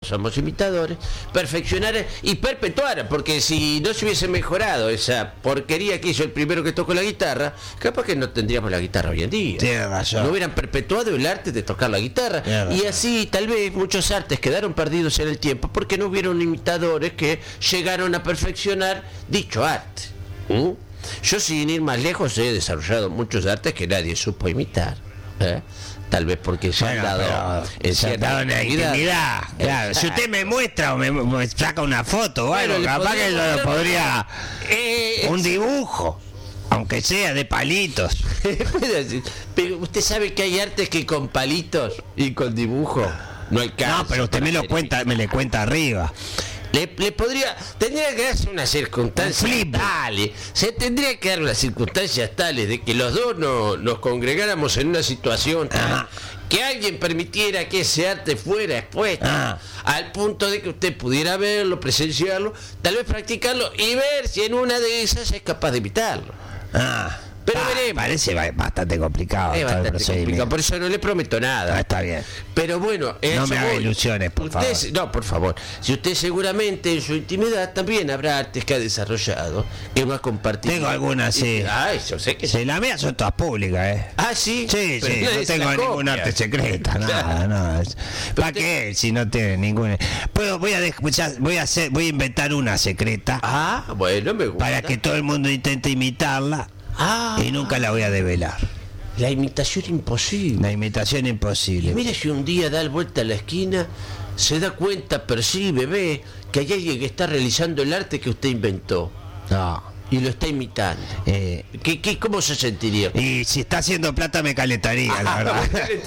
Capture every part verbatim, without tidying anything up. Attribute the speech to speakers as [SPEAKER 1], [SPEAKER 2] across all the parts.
[SPEAKER 1] somos imitadores, perfeccionaran y perpetuaran, porque si no se hubiese mejorado esa porquería que hizo el primero que tocó la guitarra, capaz que no tendríamos la guitarra hoy en día.
[SPEAKER 2] Tiene razón.
[SPEAKER 1] No hubieran perpetuado el arte de tocar la guitarra.
[SPEAKER 2] Tiene
[SPEAKER 1] Y así tal vez muchos artes quedaron perdidos en el tiempo porque no hubieron imitadores que llegaron a perfeccionar dicho arte. ¿Mm? Yo, sin ir más lejos, he desarrollado muchos artes que nadie supo imitar, ¿eh? Tal vez porque se
[SPEAKER 2] Bueno,
[SPEAKER 1] han dado
[SPEAKER 2] en cierta intimidad. Claro. Si usted me muestra o me, me saca una foto o algo,
[SPEAKER 1] Bueno,
[SPEAKER 2] capaz que yo lo podría.
[SPEAKER 1] Eh,
[SPEAKER 2] Un dibujo, aunque sea de palitos.
[SPEAKER 1] Pero usted sabe que hay artes que con palitos y con dibujo no alcanza.
[SPEAKER 2] No, pero usted me lo cuenta, me le cuenta arriba.
[SPEAKER 1] Le, le podría, tendría que darse unas circunstancias tales, se tendría que dar unas circunstancias tales de que los dos no, nos congregáramos en una situación tal, que alguien permitiera que ese arte fuera expuesto,
[SPEAKER 2] Ah.
[SPEAKER 1] al punto de que usted pudiera verlo, presenciarlo, tal vez practicarlo y ver si en una de esas es capaz de imitarlo.
[SPEAKER 2] Ah,
[SPEAKER 1] Pero
[SPEAKER 2] ah,
[SPEAKER 1] veremos.
[SPEAKER 2] Parece ba- bastante complicado.
[SPEAKER 1] Es
[SPEAKER 2] todo el
[SPEAKER 1] bastante
[SPEAKER 2] procedimiento.
[SPEAKER 1] complicado, por eso no le prometo nada.
[SPEAKER 2] Ah, está bien.
[SPEAKER 1] Pero bueno,
[SPEAKER 2] No me
[SPEAKER 1] eso
[SPEAKER 2] haga
[SPEAKER 1] voy.
[SPEAKER 2] ilusiones, por
[SPEAKER 1] Usted,
[SPEAKER 2] favor.
[SPEAKER 1] No, por favor. Si usted seguramente en su intimidad también habrá artes que ha desarrollado, que no ha compartido.
[SPEAKER 2] Tengo algunas, sí.
[SPEAKER 1] Ah, eso sé que
[SPEAKER 2] Sí, las mías son todas públicas, ¿eh?
[SPEAKER 1] Ah, sí.
[SPEAKER 2] Sí,
[SPEAKER 1] Pero
[SPEAKER 2] sí,
[SPEAKER 1] nadie
[SPEAKER 2] no
[SPEAKER 1] se
[SPEAKER 2] tengo
[SPEAKER 1] la
[SPEAKER 2] ningún
[SPEAKER 1] copia.
[SPEAKER 2] arte secreta, nada,
[SPEAKER 1] Claro.
[SPEAKER 2] nada. ¿Para
[SPEAKER 1] usted-
[SPEAKER 2] qué? Si no tiene ninguna. Puedo, voy a, dej- ya- voy a hacer, voy a inventar una secreta
[SPEAKER 1] Ah, bueno, me gusta.
[SPEAKER 2] para que todo el mundo intente imitarla
[SPEAKER 1] Ah,
[SPEAKER 2] y nunca la voy a develar.
[SPEAKER 1] la imitación imposible.
[SPEAKER 2] La imitación
[SPEAKER 1] Y
[SPEAKER 2] imposible.
[SPEAKER 1] mire si un día da vuelta a la esquina, se da cuenta, percibe, ve que hay alguien que está realizando el arte que usted inventó
[SPEAKER 2] No.
[SPEAKER 1] y lo está imitando.
[SPEAKER 2] Eh,
[SPEAKER 1] ¿Qué, qué, ¿Cómo se sentiría?
[SPEAKER 2] y si está haciendo plata me calentaría, la verdad.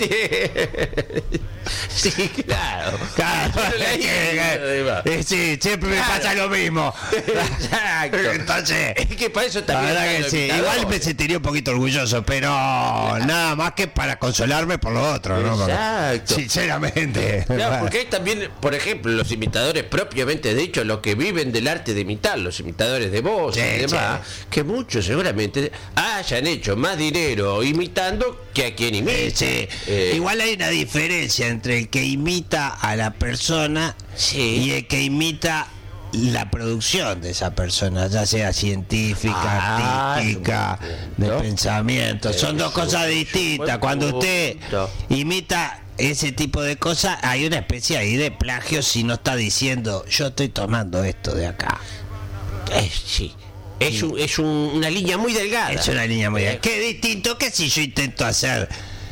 [SPEAKER 1] Sí, claro.
[SPEAKER 2] Claro,
[SPEAKER 1] Yo no la
[SPEAKER 2] es que-
[SPEAKER 1] hice, además.
[SPEAKER 2] eh, sí, siempre me
[SPEAKER 1] Claro.
[SPEAKER 2] pasa lo mismo.
[SPEAKER 1] Exacto.
[SPEAKER 2] Entonces,
[SPEAKER 1] Es que para eso
[SPEAKER 2] la
[SPEAKER 1] también
[SPEAKER 2] verdad
[SPEAKER 1] están
[SPEAKER 2] que
[SPEAKER 1] los
[SPEAKER 2] sí.
[SPEAKER 1] imitadores.
[SPEAKER 2] Igual me sentiría un poquito orgulloso, pero nada más que para consolarme por lo otro, ¿no? Porque-
[SPEAKER 1] Exacto.
[SPEAKER 2] Sinceramente.
[SPEAKER 1] Claro, porque hay también, por ejemplo, los imitadores propiamente dicho, los que viven del arte de imitar, los imitadores de voz
[SPEAKER 2] Sí,
[SPEAKER 1] y demás, que muchos seguramente hayan hecho más dinero imitando que a quien imita.
[SPEAKER 2] Eh, sí.
[SPEAKER 1] Eh,
[SPEAKER 2] Igual hay una diferencia entre el que imita a la persona
[SPEAKER 1] Sí.
[SPEAKER 2] y el que imita la producción de esa persona, ya sea científica,
[SPEAKER 1] Ah,
[SPEAKER 2] artística,
[SPEAKER 1] es un buen
[SPEAKER 2] de
[SPEAKER 1] punto.
[SPEAKER 2] pensamiento. Son dos
[SPEAKER 1] Eso,
[SPEAKER 2] cosas
[SPEAKER 1] es un
[SPEAKER 2] distintas.
[SPEAKER 1] buen
[SPEAKER 2] Cuando usted
[SPEAKER 1] punto.
[SPEAKER 2] imita ese tipo de cosas, hay una especie ahí de plagio si no está diciendo yo estoy tomando esto de acá.
[SPEAKER 1] eh, sí. Es, un- es un- una línea muy delgada.
[SPEAKER 2] Es una línea muy
[SPEAKER 1] Eh,
[SPEAKER 2] bien. Qué distinto que si yo intento hacer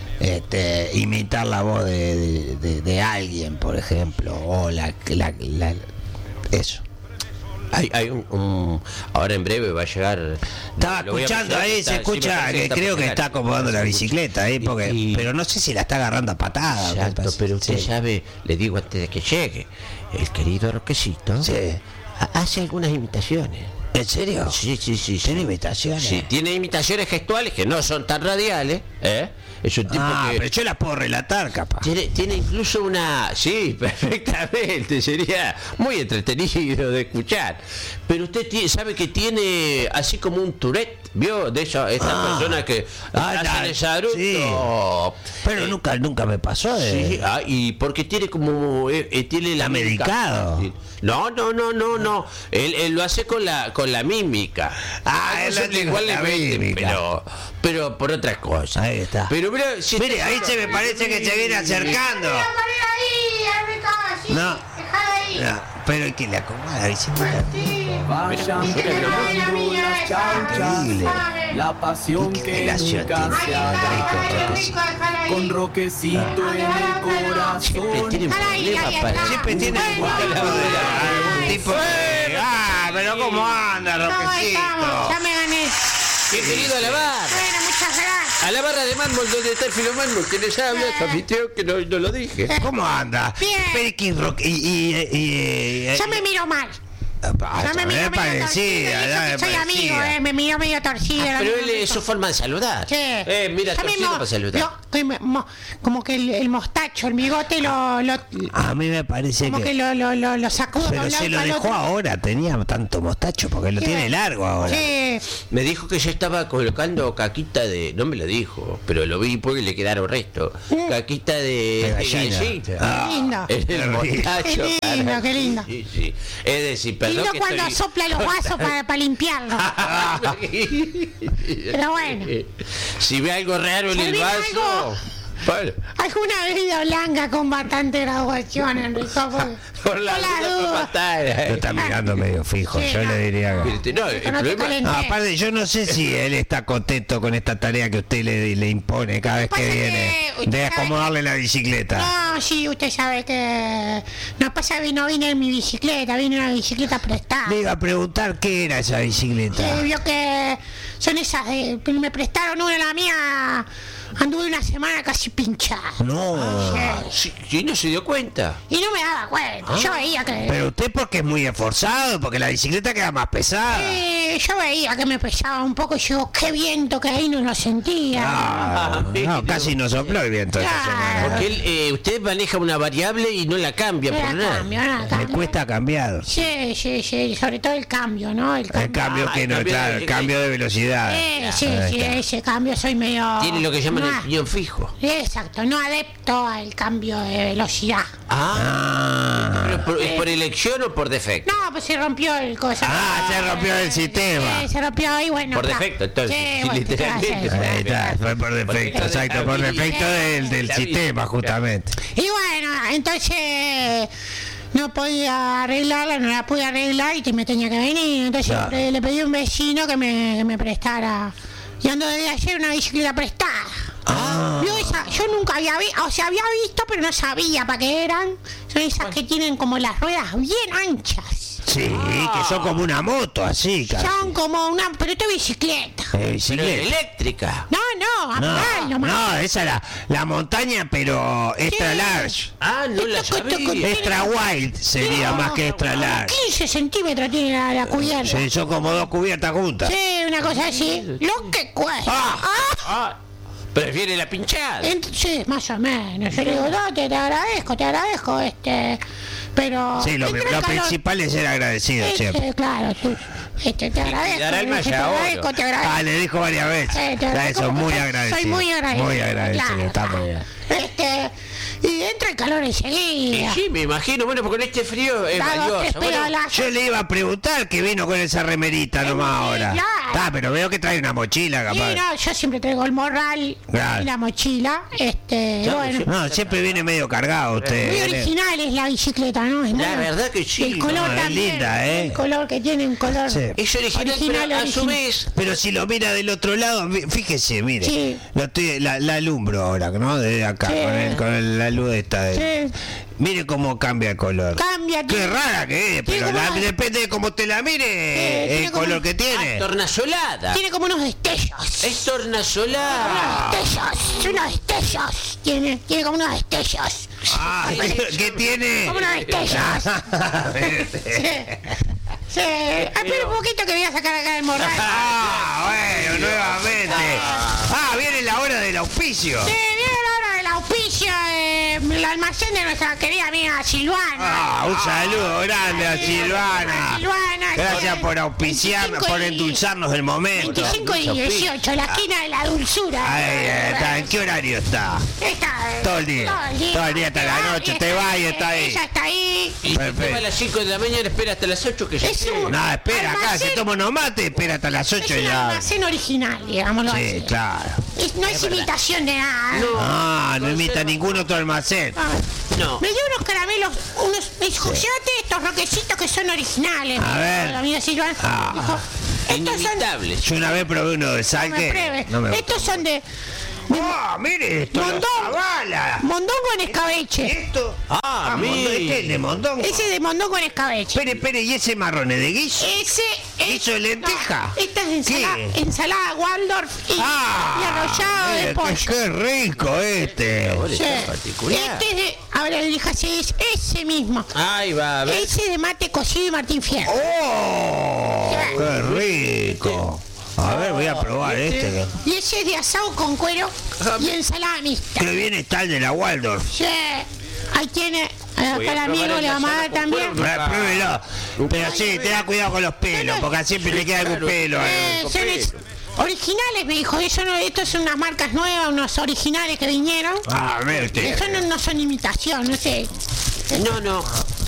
[SPEAKER 2] este imitar la voz de, de, de- de alguien, por ejemplo, o la, la, la- eso.
[SPEAKER 1] Hay, hay un, un- ahora en breve va a llegar.
[SPEAKER 2] Estaba
[SPEAKER 1] lo voy a
[SPEAKER 2] escuchando
[SPEAKER 1] mencionar,
[SPEAKER 2] ahí,
[SPEAKER 1] está-
[SPEAKER 2] se
[SPEAKER 1] sí, me
[SPEAKER 2] escucha
[SPEAKER 1] parece
[SPEAKER 2] que
[SPEAKER 1] está
[SPEAKER 2] creo
[SPEAKER 1] por
[SPEAKER 2] que
[SPEAKER 1] llegar.
[SPEAKER 2] está acomodando la
[SPEAKER 1] Se
[SPEAKER 2] bicicleta ahí, porque,
[SPEAKER 1] Y-
[SPEAKER 2] pero no sé si la está agarrando a patadas. me
[SPEAKER 1] Exacto,
[SPEAKER 2] parece.
[SPEAKER 1] pero usted
[SPEAKER 2] Sí.
[SPEAKER 1] sabe, le digo antes de que llegue, el querido Roquecito
[SPEAKER 2] Sí.
[SPEAKER 1] ha- hace algunas imitaciones.
[SPEAKER 2] ¿En serio?
[SPEAKER 1] Sí, sí, sí. sí.
[SPEAKER 2] ¿Tiene imitaciones?
[SPEAKER 1] Sí, tiene imitaciones gestuales que no son tan radiales, ¿eh? Es un tipo
[SPEAKER 2] Ah,
[SPEAKER 1] que
[SPEAKER 2] pero yo las puedo relatar, capaz.
[SPEAKER 1] tiene, tiene incluso una... Sí, perfectamente, sería muy entretenido de escuchar. Pero usted tiene- sabe que tiene así como un Tourette, ¿vio? De esa, estas
[SPEAKER 2] Ah.
[SPEAKER 1] personas que
[SPEAKER 2] Ah,
[SPEAKER 1] hacen
[SPEAKER 2] ya,
[SPEAKER 1] ese abrupto.
[SPEAKER 2] sí. Pero nunca, nunca me pasó de...
[SPEAKER 1] Sí, ah, y porque tiene como eh, eh, tiene la
[SPEAKER 2] ¿Está
[SPEAKER 1] mímica
[SPEAKER 2] medicado?
[SPEAKER 1] fácil. No, no, no, no, no. Él, él lo hace con la con la mímica.
[SPEAKER 2] Ah,
[SPEAKER 1] Algunos
[SPEAKER 2] él lo hace
[SPEAKER 1] igual
[SPEAKER 2] con la
[SPEAKER 1] le meten,
[SPEAKER 2] mímica.
[SPEAKER 1] pero pero por otra cosa.
[SPEAKER 2] Ahí está.
[SPEAKER 1] Pero mira, si
[SPEAKER 2] Mire,
[SPEAKER 1] está-
[SPEAKER 2] ahí se me parece que se viene acercando. No. No, pero hay que le acomoda la bicicleta.
[SPEAKER 3] Vayan quemando las chauchas,
[SPEAKER 2] Increíble.
[SPEAKER 3] la pasión
[SPEAKER 2] ¿Qué
[SPEAKER 3] que
[SPEAKER 2] relación
[SPEAKER 3] nunca
[SPEAKER 2] tiene?
[SPEAKER 3] se acaba. Con Roquecito en el
[SPEAKER 1] siempre
[SPEAKER 3] corazón.
[SPEAKER 1] tienen problemas para
[SPEAKER 2] Siempre tiene algún tipo de... algún tipo de... Ah, pero ¿cómo anda, Roquecito?
[SPEAKER 4] Ya me gané.
[SPEAKER 1] Qué querido alabar.
[SPEAKER 4] Bueno, muchas gracias.
[SPEAKER 1] A la barra de mármol donde está el filomano que les habla, su anfitrión, que no, no lo dije.
[SPEAKER 2] ¿Cómo anda?
[SPEAKER 4] Bien.
[SPEAKER 2] Perkin Rock y... y, y, y-
[SPEAKER 4] Ya me miro mal.
[SPEAKER 2] Ah,
[SPEAKER 4] No me
[SPEAKER 2] me
[SPEAKER 4] miró medio
[SPEAKER 2] parecía,
[SPEAKER 4] torcido, y eso
[SPEAKER 2] ya
[SPEAKER 4] que
[SPEAKER 2] me
[SPEAKER 4] soy
[SPEAKER 2] parecía.
[SPEAKER 4] amigo, eh, me miró medio torcido.
[SPEAKER 1] Ah,
[SPEAKER 4] lo
[SPEAKER 1] pero
[SPEAKER 4] mismo
[SPEAKER 1] él
[SPEAKER 4] que
[SPEAKER 1] es
[SPEAKER 4] yo.
[SPEAKER 1] su forma de saludar.
[SPEAKER 4] Sí.
[SPEAKER 1] Eh, mira,
[SPEAKER 4] Yo
[SPEAKER 1] torcido
[SPEAKER 4] mismo-
[SPEAKER 1] para saludar.
[SPEAKER 4] yo- que me- mo- como que el, el mostacho, el bigote lo, lo
[SPEAKER 2] A mí me parece
[SPEAKER 4] como que
[SPEAKER 2] que...
[SPEAKER 4] lo, lo, lo, lo sacudo de
[SPEAKER 2] Pero
[SPEAKER 4] un lado
[SPEAKER 2] se lo
[SPEAKER 4] para el
[SPEAKER 2] dejó
[SPEAKER 4] otro.
[SPEAKER 2] ahora, tenía tanto mostacho, porque lo
[SPEAKER 4] Sí,
[SPEAKER 2] tiene
[SPEAKER 4] bueno.
[SPEAKER 2] largo ahora.
[SPEAKER 4] Sí.
[SPEAKER 1] Me dijo que ya estaba colocando caquita de... No me lo dijo, pero lo vi porque le quedaron restos. Caquita de...
[SPEAKER 2] De gallina.
[SPEAKER 1] gallina.
[SPEAKER 2] Ah,
[SPEAKER 4] Qué lindo.
[SPEAKER 1] En el
[SPEAKER 2] Qué
[SPEAKER 1] mostacho.
[SPEAKER 4] Qué lindo,
[SPEAKER 1] carajo.
[SPEAKER 4] qué lindo.
[SPEAKER 1] Sí, sí. Es decir, perdón
[SPEAKER 4] Lindo
[SPEAKER 1] que
[SPEAKER 4] cuando
[SPEAKER 1] estoy-
[SPEAKER 4] sopla los vasos para, para limpiarlo. Pero bueno.
[SPEAKER 1] Si ve algo raro en el
[SPEAKER 4] ¿Se ve
[SPEAKER 1] vaso...
[SPEAKER 4] algo?
[SPEAKER 1] Bueno,
[SPEAKER 4] Alguna bebida blanca con bastante graduación, Enrico. Por,
[SPEAKER 1] por la
[SPEAKER 4] por
[SPEAKER 1] duda,
[SPEAKER 4] las
[SPEAKER 1] por
[SPEAKER 4] dudas.
[SPEAKER 1] matar.
[SPEAKER 2] Lo está mirando medio fijo,
[SPEAKER 4] Sí,
[SPEAKER 2] yo
[SPEAKER 4] no.
[SPEAKER 2] le diría que...
[SPEAKER 1] Este, No, el
[SPEAKER 4] No te
[SPEAKER 1] problema...
[SPEAKER 4] calenté.
[SPEAKER 2] No, aparte, yo no sé si él está contento con esta tarea que usted le, le impone cada vez
[SPEAKER 4] pasa
[SPEAKER 2] que
[SPEAKER 4] que
[SPEAKER 2] viene,
[SPEAKER 4] usted
[SPEAKER 2] de
[SPEAKER 4] sabe
[SPEAKER 2] acomodarle la bicicleta.
[SPEAKER 4] No, sí, usted sabe que... No pasa que no vine en mi bicicleta, vine en una bicicleta prestada.
[SPEAKER 2] Le iba a preguntar qué era esa bicicleta.
[SPEAKER 4] Sí, vio que son esas de... Me prestaron una, la mía... Anduve una semana casi pinchada.
[SPEAKER 2] No,
[SPEAKER 1] Sí, sí, no se dio cuenta.
[SPEAKER 4] Y no me daba cuenta. Yo veía que...
[SPEAKER 2] pero usted porque es muy esforzado, porque la bicicleta queda más pesada.
[SPEAKER 4] Eh, yo veía que me pesaba un poco y yo, qué viento que ahí no lo sentía.
[SPEAKER 2] Ah, no, casi no sopló el viento esta
[SPEAKER 4] Claro.
[SPEAKER 2] semana.
[SPEAKER 1] Porque él, eh, usted maneja una variable y no la cambia
[SPEAKER 4] No
[SPEAKER 1] por
[SPEAKER 4] la
[SPEAKER 1] nada.
[SPEAKER 4] cambio, no la
[SPEAKER 2] Le
[SPEAKER 4] cambio.
[SPEAKER 2] cuesta cambiar.
[SPEAKER 4] Sí, sí, sí, sobre todo el cambio, ¿no? El cambio.
[SPEAKER 2] El cambio
[SPEAKER 1] Ah,
[SPEAKER 2] que
[SPEAKER 1] el
[SPEAKER 2] no,
[SPEAKER 1] cambio
[SPEAKER 2] claro,
[SPEAKER 1] de-
[SPEAKER 2] el cambio de velocidad.
[SPEAKER 4] Eh, sí,
[SPEAKER 2] Ahí
[SPEAKER 4] sí,
[SPEAKER 2] está.
[SPEAKER 4] ese cambio soy medio...
[SPEAKER 1] Tiene lo que llaman
[SPEAKER 4] no,
[SPEAKER 1] el piñón fijo.
[SPEAKER 4] Exacto, no adepto al cambio de velocidad.
[SPEAKER 1] Ah, pero
[SPEAKER 2] Ah,
[SPEAKER 1] por, ¿es por elección o por defecto?
[SPEAKER 4] No, pues se rompió el cosa.
[SPEAKER 2] Ah, se rompió el sistema.
[SPEAKER 4] Sí, se rompió y bueno.
[SPEAKER 1] Por
[SPEAKER 4] está.
[SPEAKER 1] defecto, entonces,
[SPEAKER 4] Sí,
[SPEAKER 1] sí,
[SPEAKER 4] bueno, ¿qué te va a
[SPEAKER 1] literalmente.
[SPEAKER 4] hacer?
[SPEAKER 2] ahí está, fue por defecto, exacto, por defecto del, del
[SPEAKER 1] La
[SPEAKER 2] sistema,
[SPEAKER 1] vida.
[SPEAKER 2] justamente.
[SPEAKER 4] Y bueno, entonces no podía arreglarla, no la pude arreglar y te- me tenía que venir. Entonces
[SPEAKER 2] Claro.
[SPEAKER 4] le, le pedí a un vecino que me, que me prestara. Y ando desde ayer una bicicleta prestada.
[SPEAKER 2] Ah.
[SPEAKER 4] Yo, esa- yo nunca había visto, o sea, había visto, pero no sabía para qué eran. Son esas que tienen como las ruedas bien anchas.
[SPEAKER 2] Sí, que son como una moto, así, casi.
[SPEAKER 4] Son como una, pero esto es bicicleta.
[SPEAKER 2] Eh,
[SPEAKER 1] Pero
[SPEAKER 2] bicicleta.
[SPEAKER 1] eléctrica.
[SPEAKER 4] No, no, a pedal
[SPEAKER 2] No,
[SPEAKER 4] nomás.
[SPEAKER 2] no, esa es la, la montaña, pero extra
[SPEAKER 4] Sí.
[SPEAKER 2] large.
[SPEAKER 1] Ah, no la
[SPEAKER 4] Esto- esto-
[SPEAKER 1] sabía.
[SPEAKER 2] Extra wide sería
[SPEAKER 4] No,
[SPEAKER 2] más que extra large.
[SPEAKER 4] quince centímetros tiene la, la cubierta.
[SPEAKER 2] Sí, son como dos cubiertas juntas.
[SPEAKER 4] Sí, una cosa así. Lo que cuesta.
[SPEAKER 2] Ah.
[SPEAKER 4] Ah,
[SPEAKER 1] Ah, prefiere la pinchada.
[SPEAKER 4] ent- sí, más o menos. Yo le digo, no, te, te agradezco, te agradezco, este. Pero.
[SPEAKER 2] Sí, lo,
[SPEAKER 4] entra el
[SPEAKER 2] lo
[SPEAKER 4] calor.
[SPEAKER 2] principal es ser agradecido
[SPEAKER 4] Este,
[SPEAKER 2] siempre.
[SPEAKER 4] claro, tú. Este, te agradezco.
[SPEAKER 1] dará el
[SPEAKER 4] este, te
[SPEAKER 1] malla oro.
[SPEAKER 4] agradezco, te agradezco.
[SPEAKER 2] Ah, le dijo varias veces.
[SPEAKER 4] Eh, te
[SPEAKER 2] Ya,
[SPEAKER 4] agradezco
[SPEAKER 2] eso, muy
[SPEAKER 4] porque soy-
[SPEAKER 2] agradecido.
[SPEAKER 4] Soy muy agradecido.
[SPEAKER 2] Muy agradecido,
[SPEAKER 4] claro.
[SPEAKER 2] está muy bien.
[SPEAKER 4] Este, y entra el calor
[SPEAKER 1] Y
[SPEAKER 4] enseguida.
[SPEAKER 1] sí, me imagino, bueno, porque con este frío es
[SPEAKER 4] Da dos,
[SPEAKER 1] valioso.
[SPEAKER 4] tres
[SPEAKER 1] Bueno,
[SPEAKER 4] pedalazos.
[SPEAKER 2] Yo le iba a preguntar que vino con esa remerita nomás
[SPEAKER 4] sí,
[SPEAKER 2] ahora.
[SPEAKER 4] claro.
[SPEAKER 2] Ah, pero veo que trae una mochila,
[SPEAKER 4] Sí,
[SPEAKER 2] capaz.
[SPEAKER 4] no, yo siempre traigo el morral
[SPEAKER 2] Claro.
[SPEAKER 4] y la mochila. Este,
[SPEAKER 1] Claro,
[SPEAKER 4] bueno.
[SPEAKER 1] sí.
[SPEAKER 2] No, siempre viene medio cargado
[SPEAKER 4] Muy
[SPEAKER 2] usted.
[SPEAKER 4] original es la bicicleta, ¿no? Es
[SPEAKER 1] La
[SPEAKER 4] muy-
[SPEAKER 1] verdad que sí,
[SPEAKER 4] El color
[SPEAKER 2] no, es
[SPEAKER 4] también.
[SPEAKER 2] linda, ¿eh?
[SPEAKER 4] El color que tiene un color.
[SPEAKER 2] Sí.
[SPEAKER 1] es original,
[SPEAKER 4] Original,
[SPEAKER 1] pero a su
[SPEAKER 4] original.
[SPEAKER 1] vez...
[SPEAKER 2] Pero si lo mira del otro lado, fí- fíjese, mire.
[SPEAKER 4] Sí.
[SPEAKER 2] Lo estoy, la, la alumbro ahora, ¿no? Desde acá,
[SPEAKER 4] Sí.
[SPEAKER 2] con, el- con el- la luz esta. de-
[SPEAKER 4] Sí.
[SPEAKER 2] Mire cómo cambia el color.
[SPEAKER 4] Cambia.
[SPEAKER 2] Qué
[SPEAKER 4] tiene-
[SPEAKER 2] rara que es,
[SPEAKER 4] Tiene
[SPEAKER 2] pero
[SPEAKER 4] como
[SPEAKER 2] la-
[SPEAKER 4] una-
[SPEAKER 2] depende de cómo te la mire,
[SPEAKER 4] tiene
[SPEAKER 2] el
[SPEAKER 4] como-
[SPEAKER 2] color que tiene.
[SPEAKER 1] Ah, tornasolada.
[SPEAKER 4] Tiene como unos destellos.
[SPEAKER 1] Es tornasolada.
[SPEAKER 4] Destellos. Unos destellos. Tiene, tiene como unos destellos.
[SPEAKER 2] Ah, ¿qué tiene?
[SPEAKER 4] Como unos destellos. Sí. Sí. Ah, espera un poquito que voy a sacar acá el morral.
[SPEAKER 2] Ah, bueno, nuevamente. Ah, viene la hora del auspicio.
[SPEAKER 4] Sí, viene la hora del auspicio del almacén de nuestra querida amiga Silvana.
[SPEAKER 2] Ah, un saludo grande a Silvana.
[SPEAKER 4] Silvana,
[SPEAKER 2] Gracias por auspiciarnos,
[SPEAKER 4] veinticinco
[SPEAKER 2] por
[SPEAKER 4] y-
[SPEAKER 2] endulzarnos el momento.
[SPEAKER 4] veinticinco y dieciocho, la esquina de la dulzura.
[SPEAKER 2] Ahí está, ¿en qué horario está?
[SPEAKER 4] Está, eh,
[SPEAKER 2] Todo el día. Todo el día hasta la noche, te va y está ahí.
[SPEAKER 4] Ella está ahí.
[SPEAKER 1] Y si
[SPEAKER 2] Perfecto.
[SPEAKER 1] te va a las cinco de la mañana, espera hasta las ocho que ya
[SPEAKER 4] Es
[SPEAKER 1] llegue.
[SPEAKER 4] un-
[SPEAKER 2] No, espera, acá se
[SPEAKER 4] Almacén-
[SPEAKER 2] toma unos mates, espera hasta las
[SPEAKER 4] Es
[SPEAKER 2] ocho
[SPEAKER 4] un
[SPEAKER 2] ya.
[SPEAKER 4] almacén original, digámoslo
[SPEAKER 2] Sí,
[SPEAKER 4] así.
[SPEAKER 2] claro.
[SPEAKER 4] Es- no es imitación de nada.
[SPEAKER 2] Ah, no imita ningún otro almacén.
[SPEAKER 4] Ah,
[SPEAKER 1] No.
[SPEAKER 4] me dio unos caramelos, unos, me dijo, llévate estos roquecitos que son originales.
[SPEAKER 2] A ver.
[SPEAKER 4] La amiga Silvana
[SPEAKER 2] Ah.
[SPEAKER 4] dijo, estos son,
[SPEAKER 1] Inimitables.
[SPEAKER 2] Yo una vez probé uno de sal
[SPEAKER 4] no me
[SPEAKER 2] que
[SPEAKER 4] pruebes.
[SPEAKER 2] no me gustó.
[SPEAKER 4] Estos son de,
[SPEAKER 2] ¡Oh, mire esto!
[SPEAKER 4] Mondongo.
[SPEAKER 2] ¡Los Zavala!
[SPEAKER 4] Mondongo en escabeche.
[SPEAKER 2] ¿Esto?
[SPEAKER 1] Ah,
[SPEAKER 2] Mondongo,
[SPEAKER 1] mire.
[SPEAKER 2] este es de mondongo.
[SPEAKER 4] Ese de mondongo en escabeche.
[SPEAKER 2] Espere, espere, ¿y ese marrón es de guiso?
[SPEAKER 4] Ese es...
[SPEAKER 2] ¿Guiso de lenteja?
[SPEAKER 4] No, esta es ensalada,
[SPEAKER 2] ¿Qué?
[SPEAKER 4] ensalada Waldorf y,
[SPEAKER 2] ¡Ah!
[SPEAKER 4] y arrollado de
[SPEAKER 2] mire,
[SPEAKER 4] pollo.
[SPEAKER 2] qué, qué rico este!
[SPEAKER 1] Ahora
[SPEAKER 4] Sí.
[SPEAKER 1] está en particular.
[SPEAKER 4] Este es de... Ahora elíjase es ese mismo.
[SPEAKER 1] Ahí va, a ver.
[SPEAKER 4] Ese de mate cocido y Martín Fierro.
[SPEAKER 2] ¡Oh! ¡Qué rico! A ver, voy a probar este.
[SPEAKER 4] Y ese es de asado con cuero y ensalada mixta.
[SPEAKER 2] Qué bien está el de la Waldorf.
[SPEAKER 4] Sí. Ahí tiene...
[SPEAKER 1] Voy
[SPEAKER 4] Acá
[SPEAKER 1] a
[SPEAKER 4] el
[SPEAKER 1] probar
[SPEAKER 4] amigo
[SPEAKER 1] el
[SPEAKER 4] le vamos a
[SPEAKER 1] asado
[SPEAKER 4] dar
[SPEAKER 1] con
[SPEAKER 4] también.
[SPEAKER 1] cuero.
[SPEAKER 2] Ah, pruébelo. Pero sí, tenga cuidado con los pelos, porque siempre le queda algún
[SPEAKER 1] Claro.
[SPEAKER 2] pelo.
[SPEAKER 4] Eh,
[SPEAKER 2] eh.
[SPEAKER 4] son es- originales, me dijo. Eso no, estos son unas marcas nuevas, unos originales que vinieron.
[SPEAKER 2] Ah, a ver, usted.
[SPEAKER 4] Eso no, no son imitación, no sé.
[SPEAKER 1] No, no.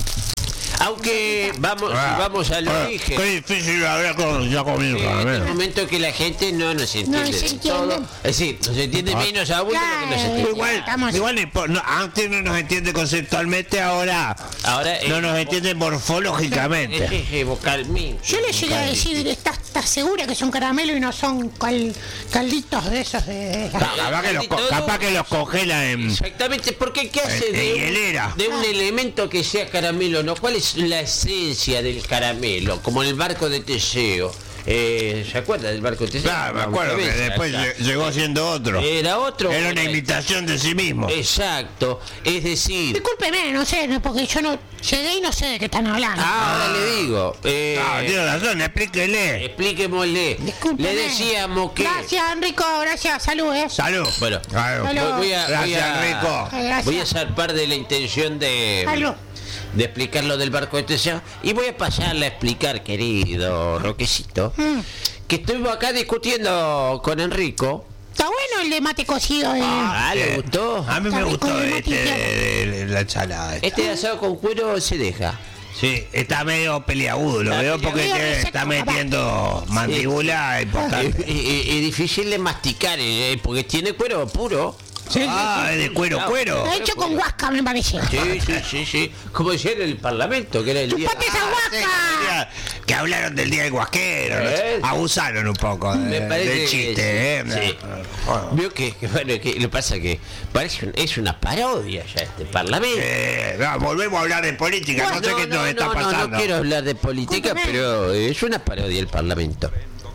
[SPEAKER 1] Aunque vamos,
[SPEAKER 2] Ah,
[SPEAKER 1] vamos al
[SPEAKER 2] ah,
[SPEAKER 1] origen.
[SPEAKER 2] Qué difícil hablar con, ya conmigo.
[SPEAKER 1] En
[SPEAKER 2] a
[SPEAKER 1] este
[SPEAKER 2] ver.
[SPEAKER 1] momento que la gente no nos entiende
[SPEAKER 4] se
[SPEAKER 1] del
[SPEAKER 4] entiende.
[SPEAKER 1] todo. Es decir, nos entiende menos a uno de lo que nos
[SPEAKER 4] Claro.
[SPEAKER 1] entiende.
[SPEAKER 2] Igual,
[SPEAKER 4] Estamos-
[SPEAKER 2] igual no impo- no, antes no nos entiende conceptualmente, ahora
[SPEAKER 1] Ahora
[SPEAKER 2] no
[SPEAKER 1] eh,
[SPEAKER 2] nos entiende morfológicamente.
[SPEAKER 1] es que vocalmente.
[SPEAKER 4] Yo le llegué a decir, ¿estás, estás segura que son caramelos y no son cal- calditos de esos de...
[SPEAKER 2] Capaz que, los, co- capaz que los congela en...
[SPEAKER 1] Exactamente, porque ¿qué hace
[SPEAKER 2] En-
[SPEAKER 1] de,
[SPEAKER 2] en
[SPEAKER 1] un-
[SPEAKER 2] hielera.
[SPEAKER 1] de un elemento que sea caramelo? ¿No? ¿Cuál es la esencia del caramelo? Como el barco de Teseo. Eh, ¿Se acuerda del barco de Teseo?
[SPEAKER 2] Claro, me
[SPEAKER 1] La
[SPEAKER 2] acuerdo que
[SPEAKER 1] cabeza,
[SPEAKER 2] después
[SPEAKER 1] exacto.
[SPEAKER 2] lle- llegó siendo otro.
[SPEAKER 1] Era otro.
[SPEAKER 2] Era una imitación de sí mismo.
[SPEAKER 1] Exacto. Es decir,
[SPEAKER 4] Discúlpeme, no sé, no, porque yo no llegué y no sé de qué están hablando.
[SPEAKER 1] ahora le digo. Eh,
[SPEAKER 2] Ah, tiene razón, explíquele.
[SPEAKER 1] expliquémosle.
[SPEAKER 4] Discúlpeme.
[SPEAKER 1] Le decíamos que.
[SPEAKER 4] Gracias, Enrico, gracias, salud, eh.
[SPEAKER 2] Salud.
[SPEAKER 1] Bueno,
[SPEAKER 2] Claro.
[SPEAKER 4] Salud.
[SPEAKER 1] voy a, voy
[SPEAKER 2] Gracias,
[SPEAKER 1] a-
[SPEAKER 2] Enrico.
[SPEAKER 4] Ay, gracias.
[SPEAKER 1] voy a zarpar de la intención de.
[SPEAKER 4] Salud.
[SPEAKER 1] de explicar lo del barco de Teseo y voy a pasarle a explicar, querido Roquecito,
[SPEAKER 4] Mm.
[SPEAKER 1] que estuvimos acá discutiendo con Enrico.
[SPEAKER 4] Está bueno el de mate cocido. eh.
[SPEAKER 1] Ah, ¿le gustó?
[SPEAKER 2] A mí me
[SPEAKER 4] Está rico
[SPEAKER 2] gustó
[SPEAKER 4] el
[SPEAKER 2] este
[SPEAKER 4] mate
[SPEAKER 2] de, de- de la ensalada. esta.
[SPEAKER 1] Este de asado con cuero se deja.
[SPEAKER 2] Sí, está medio peliagudo, lo
[SPEAKER 1] Está
[SPEAKER 2] veo porque
[SPEAKER 4] peliagudo.
[SPEAKER 2] te- está metiendo mandíbula
[SPEAKER 1] Es,
[SPEAKER 2] importante.
[SPEAKER 1] es- es difícil de masticar, eh, porque tiene cuero puro.
[SPEAKER 2] Ah, es de cuero, cuero.
[SPEAKER 4] Lo he hecho con huasca, me parece.
[SPEAKER 1] Sí, sí, sí, sí. Como decía en el Parlamento, que era el día.
[SPEAKER 4] ¡Chupate esa
[SPEAKER 2] Ah, sí,
[SPEAKER 4] huasca!
[SPEAKER 2] que- que hablaron del día del guasquero, ¿no?
[SPEAKER 1] ¿Eh?
[SPEAKER 2] Abusaron un poco
[SPEAKER 1] Me
[SPEAKER 2] de-
[SPEAKER 1] parece
[SPEAKER 2] del
[SPEAKER 1] que
[SPEAKER 2] chiste, ¿eh?
[SPEAKER 1] sí.
[SPEAKER 2] Bueno.
[SPEAKER 1] Vio que, que, bueno, que lo pasa que parece un- es una parodia ya este Parlamento.
[SPEAKER 2] Eh, no, volvemos a hablar de política, no, sé qué nos está
[SPEAKER 1] no,
[SPEAKER 2] pasando.
[SPEAKER 1] no quiero hablar de política,
[SPEAKER 4] Discúlpeme.
[SPEAKER 1] pero es una parodia el Parlamento.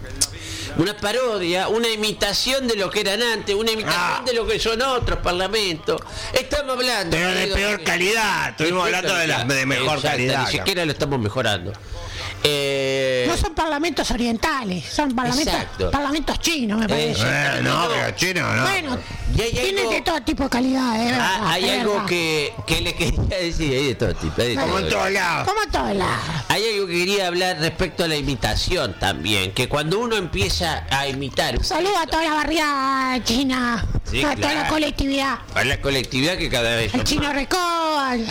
[SPEAKER 1] Una parodia, una imitación de lo que eran antes, una imitación
[SPEAKER 2] Ah.
[SPEAKER 1] de lo que son otros parlamentos. Estamos hablando.
[SPEAKER 2] Pero de
[SPEAKER 1] querido,
[SPEAKER 2] peor
[SPEAKER 1] que-
[SPEAKER 2] calidad, estuvimos
[SPEAKER 1] de peor
[SPEAKER 2] hablando de, la,
[SPEAKER 1] calidad.
[SPEAKER 2] de mejor
[SPEAKER 1] Exacto,
[SPEAKER 2] calidad.
[SPEAKER 1] Ni siquiera lo estamos mejorando. Eh,
[SPEAKER 4] No son parlamentos orientales, son parlamentos,
[SPEAKER 1] Exacto.
[SPEAKER 4] parlamentos chinos, me parece.
[SPEAKER 2] Eh, no, pero chino, no.
[SPEAKER 4] Bueno,
[SPEAKER 1] Y hay
[SPEAKER 4] tienen
[SPEAKER 1] algo-
[SPEAKER 4] de todo tipo de calidad, eh, verdad,
[SPEAKER 1] ah, hay
[SPEAKER 4] es
[SPEAKER 1] algo
[SPEAKER 4] verdad.
[SPEAKER 1] que, que le quería decir, hay de todo tipo. hay de
[SPEAKER 2] Como
[SPEAKER 1] todo
[SPEAKER 2] en
[SPEAKER 1] tipo.
[SPEAKER 2] todos lados.
[SPEAKER 4] Como en todos lados.
[SPEAKER 1] Hay algo que quería hablar respecto a la imitación también, que cuando uno empieza a imitar
[SPEAKER 4] Saludos a toda la barriada china,
[SPEAKER 1] Sí,
[SPEAKER 4] a toda la
[SPEAKER 1] claro.
[SPEAKER 4] colectividad.
[SPEAKER 1] a la colectividad que cada vez
[SPEAKER 4] Al
[SPEAKER 1] son
[SPEAKER 4] chino
[SPEAKER 1] más.
[SPEAKER 4] Recó, al,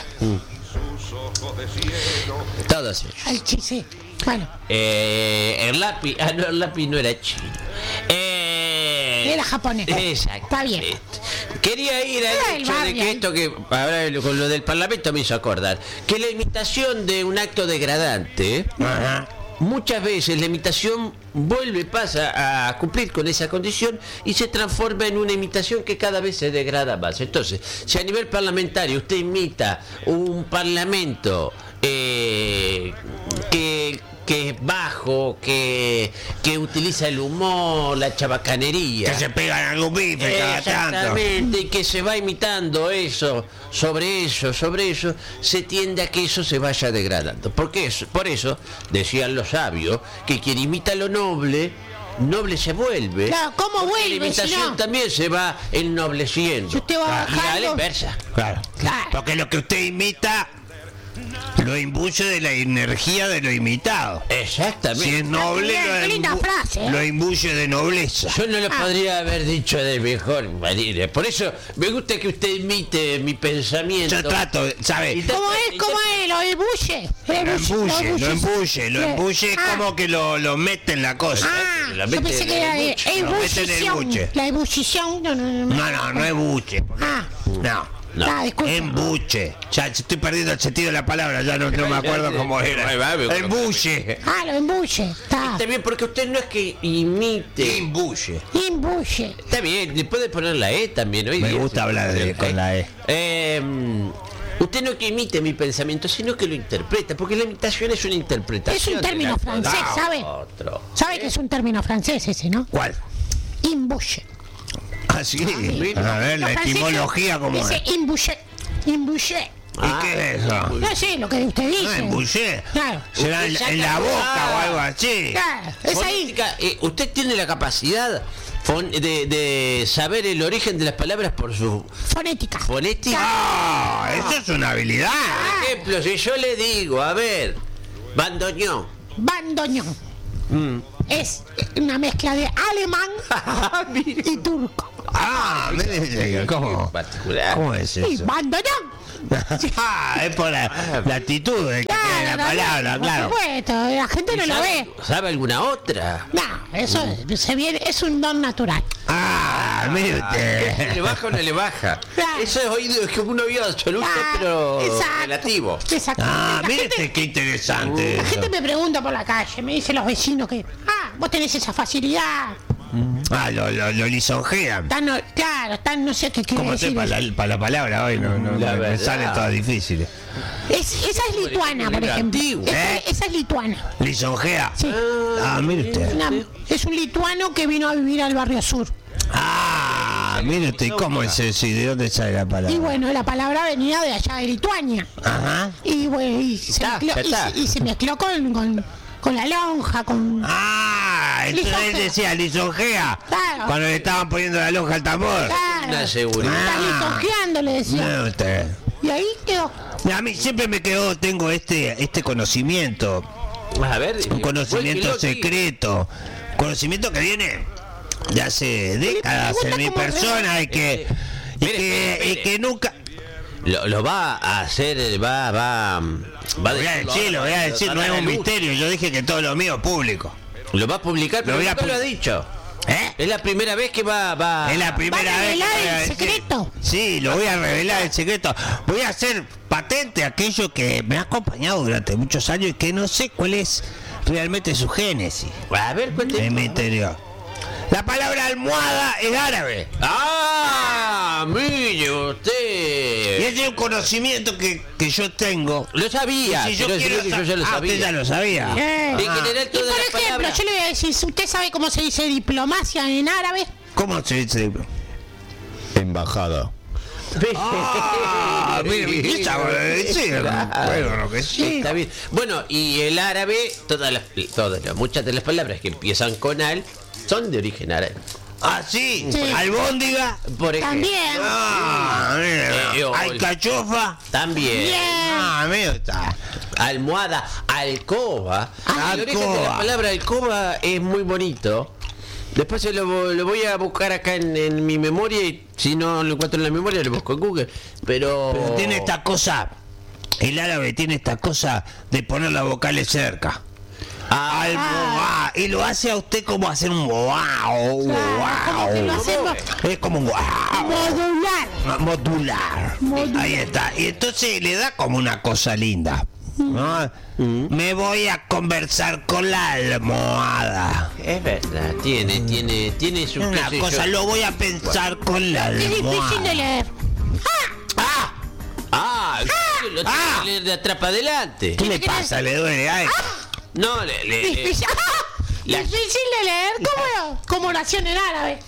[SPEAKER 1] Todos ellos.
[SPEAKER 4] al chi- sí. Bueno,
[SPEAKER 1] Eh, el lápiz, ah no, el lápiz no era chino. Eh,
[SPEAKER 4] era japonés.
[SPEAKER 1] Exacto.
[SPEAKER 4] Está bien.
[SPEAKER 1] Quería ir
[SPEAKER 4] Era
[SPEAKER 1] al
[SPEAKER 4] del
[SPEAKER 1] hecho de
[SPEAKER 4] barrio,
[SPEAKER 1] que
[SPEAKER 4] ¿eh?
[SPEAKER 1] esto que ahora con lo del Parlamento me hizo acordar, que la imitación de un acto degradante,
[SPEAKER 2] Ajá.
[SPEAKER 1] muchas veces la imitación vuelve, pasa a cumplir con esa condición y se transforma en una imitación que cada vez se degrada más. Entonces, si a nivel parlamentario usted imita un parlamento eh, que, que es bajo, que, que utiliza el humor, la chabacanería,
[SPEAKER 2] Que se pegan algún bife cada tanto.
[SPEAKER 1] exactamente, y que se va imitando eso, sobre eso, sobre eso, se tiende a que eso se vaya degradando. Porque es, por eso, decían los sabios, que quien imita lo noble, noble se vuelve.
[SPEAKER 4] Claro, ¿cómo
[SPEAKER 1] porque
[SPEAKER 4] vuelve,
[SPEAKER 1] la imitación
[SPEAKER 4] si no?
[SPEAKER 1] también se va ennobleciendo.
[SPEAKER 4] Si usted va
[SPEAKER 1] y a la
[SPEAKER 4] bajando-
[SPEAKER 1] inversa.
[SPEAKER 2] Claro.
[SPEAKER 4] Claro.
[SPEAKER 2] Porque lo que usted imita lo imbuye de la energía de lo imitado.
[SPEAKER 1] Exactamente.
[SPEAKER 2] Si es noble,
[SPEAKER 4] Qué
[SPEAKER 2] lo,
[SPEAKER 4] linda
[SPEAKER 2] imbu-
[SPEAKER 4] frase, ¿eh?
[SPEAKER 2] lo imbuye de nobleza.
[SPEAKER 1] Yo no lo
[SPEAKER 4] Ah.
[SPEAKER 1] podría haber dicho de mejor manera. Por eso me gusta que usted imite mi pensamiento.
[SPEAKER 2] Yo trato, ¿sabe?
[SPEAKER 1] Y
[SPEAKER 4] ¿Cómo es? ¿Cómo es? Lo embulle.
[SPEAKER 2] Lo embulle, lo embulle, lo
[SPEAKER 4] Sí.
[SPEAKER 2] embulle es
[SPEAKER 4] Ah.
[SPEAKER 2] como que lo, lo mete en la cosa.
[SPEAKER 4] Ah,
[SPEAKER 1] La
[SPEAKER 4] yo
[SPEAKER 1] mete
[SPEAKER 4] pensé
[SPEAKER 1] en
[SPEAKER 4] que era
[SPEAKER 1] el
[SPEAKER 4] de
[SPEAKER 1] buche.
[SPEAKER 2] Lo mete en el
[SPEAKER 4] ebullición.
[SPEAKER 2] buche.
[SPEAKER 4] La ebullición, no, no, no.
[SPEAKER 2] No, no, no es buche.
[SPEAKER 4] Ah,
[SPEAKER 2] No.
[SPEAKER 1] No.
[SPEAKER 4] Ah, disculpe.
[SPEAKER 2] Embuche. Ya estoy perdiendo el sentido de la palabra, ya no, no me acuerdo cómo era. Embuche.
[SPEAKER 4] Ah, lo embuche. Está.
[SPEAKER 1] Está bien, porque usted no es que imite.
[SPEAKER 2] Embuche.
[SPEAKER 4] Embuche.
[SPEAKER 1] Está bien, le puede poner la E también. Hoy
[SPEAKER 2] Me
[SPEAKER 1] día
[SPEAKER 2] gusta
[SPEAKER 1] se
[SPEAKER 2] hablar
[SPEAKER 1] puede
[SPEAKER 2] de-
[SPEAKER 1] poner
[SPEAKER 2] con la E.
[SPEAKER 1] Eh, usted no que imite mi pensamiento, sino que lo interpreta, porque la imitación es una interpretación.
[SPEAKER 4] Es un
[SPEAKER 1] de
[SPEAKER 4] término
[SPEAKER 1] la-
[SPEAKER 4] francés,
[SPEAKER 1] Ah,
[SPEAKER 4] ¿sabe?
[SPEAKER 1] Otro.
[SPEAKER 4] ¿Sabe que es un término francés ese, no?
[SPEAKER 2] ¿Cuál?
[SPEAKER 4] Embuche.
[SPEAKER 2] Ah, sí. A ver, la
[SPEAKER 4] Los franceses
[SPEAKER 2] etimología como
[SPEAKER 4] dice
[SPEAKER 2] es.
[SPEAKER 4] embuche. Embuche.
[SPEAKER 2] ¿Y qué es eso?
[SPEAKER 4] No sé lo que usted dice.
[SPEAKER 2] No, embuche.
[SPEAKER 4] Claro.
[SPEAKER 2] ¿Será en, en la boca o algo así?
[SPEAKER 4] Claro, es ahí.
[SPEAKER 1] Fonética, eh, usted tiene la capacidad fon- de, de saber el origen de las palabras por su
[SPEAKER 4] Fonética.
[SPEAKER 1] fonética.
[SPEAKER 2] Ah, eso es una habilidad.
[SPEAKER 1] Por ejemplo, si yo le digo, a ver, bandoneón.
[SPEAKER 4] Bandoneón.
[SPEAKER 1] Mm.
[SPEAKER 4] Es una mezcla de alemán y turco.
[SPEAKER 2] Ah, mire, ¿cómo?
[SPEAKER 1] Particular.
[SPEAKER 2] ¿Cómo es
[SPEAKER 4] Y
[SPEAKER 2] eso?
[SPEAKER 4] bandoneón.
[SPEAKER 2] Ah, es por la, la actitud de que tiene la
[SPEAKER 4] Claro,
[SPEAKER 2] palabra,
[SPEAKER 4] por
[SPEAKER 2] claro.
[SPEAKER 4] supuesto, la gente no lo
[SPEAKER 1] ¿Sabe,
[SPEAKER 4] ve.
[SPEAKER 1] ¿Sabe alguna otra?
[SPEAKER 4] No, eso es- se viene, es un don natural.
[SPEAKER 2] Ah, mire
[SPEAKER 1] ¿Le
[SPEAKER 2] usted.
[SPEAKER 1] baja o no le baja?
[SPEAKER 4] Claro.
[SPEAKER 1] Eso es oído, es como un oído absoluto,
[SPEAKER 4] Ah,
[SPEAKER 1] pero
[SPEAKER 4] exacto.
[SPEAKER 1] relativo.
[SPEAKER 4] Exacto.
[SPEAKER 2] Ah,
[SPEAKER 4] la,
[SPEAKER 2] mire
[SPEAKER 4] gente,
[SPEAKER 2] este, qué interesante.
[SPEAKER 4] la
[SPEAKER 2] eso.
[SPEAKER 4] gente me pregunta por la calle, me dicen los vecinos que, ah, vos tenés esa facilidad.
[SPEAKER 2] Ah, lo, lo, lo lisonjean.
[SPEAKER 4] Tan, no- claro, tan no sé qué quiere
[SPEAKER 2] ¿Cómo
[SPEAKER 4] decir.
[SPEAKER 2] sepa la, para la palabra hoy? No, no,
[SPEAKER 1] La
[SPEAKER 2] me, me
[SPEAKER 1] verdad.
[SPEAKER 2] salen todas difíciles.
[SPEAKER 4] Es, esa es lituana, por ejemplo.
[SPEAKER 1] Antiguo.
[SPEAKER 4] Esa,
[SPEAKER 2] ¿Eh?
[SPEAKER 4] esa es lituana.
[SPEAKER 2] ¿Lisonjea?
[SPEAKER 4] Sí.
[SPEAKER 2] Ah, mire usted.
[SPEAKER 4] Una- es un lituano que vino a vivir al barrio sur.
[SPEAKER 2] Ah, mire usted, ¿cómo es eso? ¿Y de dónde sale la palabra?
[SPEAKER 4] Y bueno, la palabra venía de allá de Lituania.
[SPEAKER 2] Ajá.
[SPEAKER 4] Y bueno, y se,
[SPEAKER 1] Está,
[SPEAKER 4] mezcló,
[SPEAKER 1] ya
[SPEAKER 4] y
[SPEAKER 1] está.
[SPEAKER 4] se- y se mezcló con, con, con la lonja, con...
[SPEAKER 2] Ah, entonces él
[SPEAKER 4] Lisonjea.
[SPEAKER 2] decía lisonjea.
[SPEAKER 4] Claro.
[SPEAKER 2] Cuando le estaban poniendo la lonja al tambor.
[SPEAKER 4] Claro.
[SPEAKER 1] Una seguridad.
[SPEAKER 4] Está
[SPEAKER 2] Ah.
[SPEAKER 4] lisonjeando, le decía.
[SPEAKER 2] Mire usted.
[SPEAKER 4] Y ahí quedó.
[SPEAKER 2] A mí siempre me quedó, tengo este este conocimiento,
[SPEAKER 1] A ver,
[SPEAKER 2] un conocimiento
[SPEAKER 1] cuélquelo, sí.
[SPEAKER 2] secreto, conocimiento que viene de hace décadas
[SPEAKER 4] pregunta
[SPEAKER 2] en mi
[SPEAKER 4] cómo
[SPEAKER 2] persona y que y
[SPEAKER 1] Espere,
[SPEAKER 2] que,
[SPEAKER 1] espere,
[SPEAKER 2] y
[SPEAKER 1] espere.
[SPEAKER 2] que nunca
[SPEAKER 1] Lo, lo va a hacer, va, va, va
[SPEAKER 2] lo voy a decir, lo voy a decir, no es un misterio, yo dije que todo lo mío es público.
[SPEAKER 1] Lo va a publicar, pero
[SPEAKER 2] Lo voy a
[SPEAKER 1] nunca lo ha
[SPEAKER 2] pu-
[SPEAKER 1] dicho.
[SPEAKER 2] ¿Eh?
[SPEAKER 1] Es la primera vez que va, va.
[SPEAKER 2] Es la primera
[SPEAKER 4] ¿Va a
[SPEAKER 2] vez que
[SPEAKER 4] revelar
[SPEAKER 2] voy a
[SPEAKER 4] el
[SPEAKER 2] decir.
[SPEAKER 4] secreto?
[SPEAKER 2] Sí, lo voy a revelar el secreto. Voy a hacer patente aquello que me ha acompañado durante muchos años y que no sé cuál es realmente su génesis
[SPEAKER 1] A ver, cuénteme.
[SPEAKER 2] en mi interior. La palabra almohada es árabe.
[SPEAKER 1] Ah, mire
[SPEAKER 2] Y
[SPEAKER 1] usted.
[SPEAKER 2] ese es un conocimiento que, que yo tengo.
[SPEAKER 1] Lo sabía.
[SPEAKER 2] Si yo
[SPEAKER 1] quiero
[SPEAKER 2] quiero
[SPEAKER 1] decirle que yo
[SPEAKER 2] sa-
[SPEAKER 1] ya lo
[SPEAKER 2] ah,
[SPEAKER 1] sabía.
[SPEAKER 2] usted ya lo sabía.
[SPEAKER 4] Bien.
[SPEAKER 1] En general,
[SPEAKER 4] Y
[SPEAKER 1] todas
[SPEAKER 4] por
[SPEAKER 1] las
[SPEAKER 4] ejemplo,
[SPEAKER 1] palabras.
[SPEAKER 4] yo le voy a decir, si usted sabe cómo se dice diplomacia en árabe,
[SPEAKER 2] ¿Cómo se dice?
[SPEAKER 5] Embajada.
[SPEAKER 2] Ah, mire, mi tía sabe decir. Bueno, lo que sí.
[SPEAKER 1] Está bien. Bueno, y el árabe, todas las, todas las- muchas de las palabras que empiezan con al son de origen árabe.
[SPEAKER 2] Ah, sí.
[SPEAKER 4] Sí.
[SPEAKER 2] Albóndiga.
[SPEAKER 1] Por ejemplo.
[SPEAKER 4] también.
[SPEAKER 2] Ah, mira.
[SPEAKER 1] Eh, yo-
[SPEAKER 2] Alcachofa.
[SPEAKER 1] También.
[SPEAKER 4] Bien.
[SPEAKER 2] Ah, mira, está.
[SPEAKER 1] Almohada, alcoba. El origen de la
[SPEAKER 2] Alcoba.
[SPEAKER 1] palabra alcoba es muy bonito. Después se lo, vo- lo voy a buscar acá en, en mi memoria y si no lo encuentro en la memoria lo busco en Google. Pero,
[SPEAKER 2] Pero tiene esta cosa. El árabe tiene esta cosa de poner las vocales cerca.
[SPEAKER 1] Ah,
[SPEAKER 2] Almohada. Y lo hace a usted como hacer un wow.
[SPEAKER 4] Claro, como que lo
[SPEAKER 2] wow.
[SPEAKER 4] hacemos
[SPEAKER 2] Es como un wow.
[SPEAKER 4] modular.
[SPEAKER 2] Modular.
[SPEAKER 4] Modular.
[SPEAKER 2] Ahí está. Y entonces le da como una cosa linda. ¿no? Me voy a conversar con la almohada.
[SPEAKER 1] es verdad, tiene, tiene, tiene su
[SPEAKER 2] Una
[SPEAKER 1] qué sé
[SPEAKER 2] cosa,
[SPEAKER 1] yo.
[SPEAKER 2] lo voy a pensar con la
[SPEAKER 4] Es difícil de
[SPEAKER 2] almohada.
[SPEAKER 4] leer.
[SPEAKER 2] ¡Ah!
[SPEAKER 1] Ah, lo tiene
[SPEAKER 2] Ah.
[SPEAKER 1] que leer de atrás para adelante.
[SPEAKER 2] ¿Qué le pasa? ¿Le duele? Ay.
[SPEAKER 1] No, le, le- le-
[SPEAKER 4] Difícil,
[SPEAKER 1] La-
[SPEAKER 4] difícil de leer. ¿Cómo? Como oración en árabe.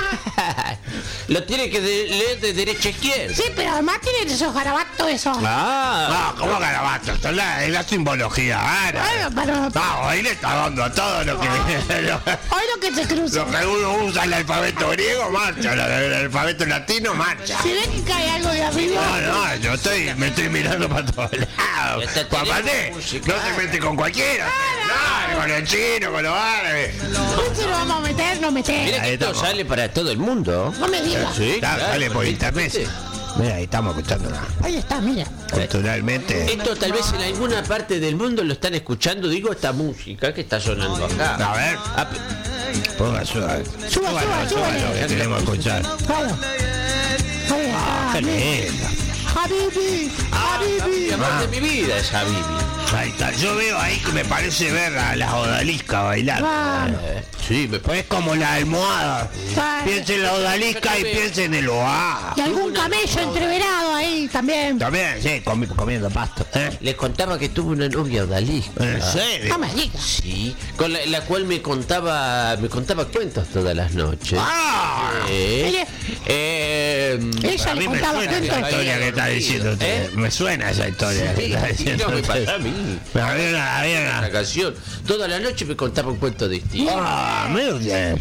[SPEAKER 1] lo tiene que de- leer de derecha a izquierda.
[SPEAKER 4] Sí, pero además tiene esos garabatos esos.
[SPEAKER 1] Ah,
[SPEAKER 2] No, ¿cómo garabato? Esto es la, es la simbología árabe.
[SPEAKER 4] Bueno, pero
[SPEAKER 2] No, ahí le está dando a todo lo que, lo,
[SPEAKER 4] hoy lo que se cruza.
[SPEAKER 2] lo que uno usa el alfabeto griego, marcha. lo- El alfabeto latino, marcha.
[SPEAKER 4] Si ven que cae algo de arriba.
[SPEAKER 2] No, no, yo estoy, me estoy mirando para todos lados.
[SPEAKER 1] Este
[SPEAKER 2] Papá,
[SPEAKER 1] teléfono
[SPEAKER 2] no
[SPEAKER 1] musical.
[SPEAKER 2] se mete con cualquiera. No, con los chinos, con los árabes.
[SPEAKER 4] ¿Dónde lo vamos a meter? No meter.
[SPEAKER 1] mira que
[SPEAKER 2] Ahí
[SPEAKER 1] esto
[SPEAKER 2] estamos.
[SPEAKER 1] sale para todo el mundo.
[SPEAKER 4] No me digas.
[SPEAKER 1] Sí,
[SPEAKER 2] Está,
[SPEAKER 1] claro,
[SPEAKER 2] sale por internet.
[SPEAKER 1] perfectamente.
[SPEAKER 2] Mira, ahí estamos escuchando nada.
[SPEAKER 4] Ahí está, mira.
[SPEAKER 2] Culturalmente.
[SPEAKER 1] Esto tal vez en alguna parte del mundo lo están escuchando, digo, esta música que está sonando acá.
[SPEAKER 2] A ver,
[SPEAKER 1] Ah,
[SPEAKER 2] ponga, suba.
[SPEAKER 4] Suba, suba,
[SPEAKER 2] suba,
[SPEAKER 4] súbale.
[SPEAKER 2] lo que queremos escuchar.
[SPEAKER 4] Claro. Ahí está,
[SPEAKER 2] Qué
[SPEAKER 4] mira.
[SPEAKER 2] lindo.
[SPEAKER 4] Habibi, Habibi.
[SPEAKER 1] Amor de mi vida es Habibi.
[SPEAKER 2] Ahí está. Yo veo ahí que me parece ver a las odaliscas bailando.
[SPEAKER 4] Ah,
[SPEAKER 1] Eh, sí, me
[SPEAKER 2] Pues es como la almohada.
[SPEAKER 4] ah.
[SPEAKER 2] Piensa en la odalisca y piensa en el oá.
[SPEAKER 4] Y algún camello entreverado ahí también.
[SPEAKER 2] También, sí, comi- comiendo pasto. ¿Eh?
[SPEAKER 1] les contaba que tuve una novia odalisca.
[SPEAKER 2] ¿En serio?
[SPEAKER 4] No me digas.
[SPEAKER 1] Sí, con la, la cual me contaba me contaba cuentos todas las noches.
[SPEAKER 2] ¡Ah!
[SPEAKER 1] Eh,
[SPEAKER 4] Ella-
[SPEAKER 1] eh,
[SPEAKER 4] Ella
[SPEAKER 2] A
[SPEAKER 4] le
[SPEAKER 2] mí me
[SPEAKER 4] contaba
[SPEAKER 2] suena esa
[SPEAKER 4] cuentos.
[SPEAKER 2] historia que está diciendo usted.
[SPEAKER 1] ¿Eh?
[SPEAKER 2] Me suena esa historia que
[SPEAKER 1] sí,
[SPEAKER 2] está
[SPEAKER 1] sí,
[SPEAKER 2] diciendo
[SPEAKER 1] no me
[SPEAKER 2] usted.
[SPEAKER 1] pasa a mí.
[SPEAKER 2] Había una, había
[SPEAKER 1] La
[SPEAKER 2] una.
[SPEAKER 1] canción. Toda la noche me contaba un cuento distinto.
[SPEAKER 2] Ah, mira usted.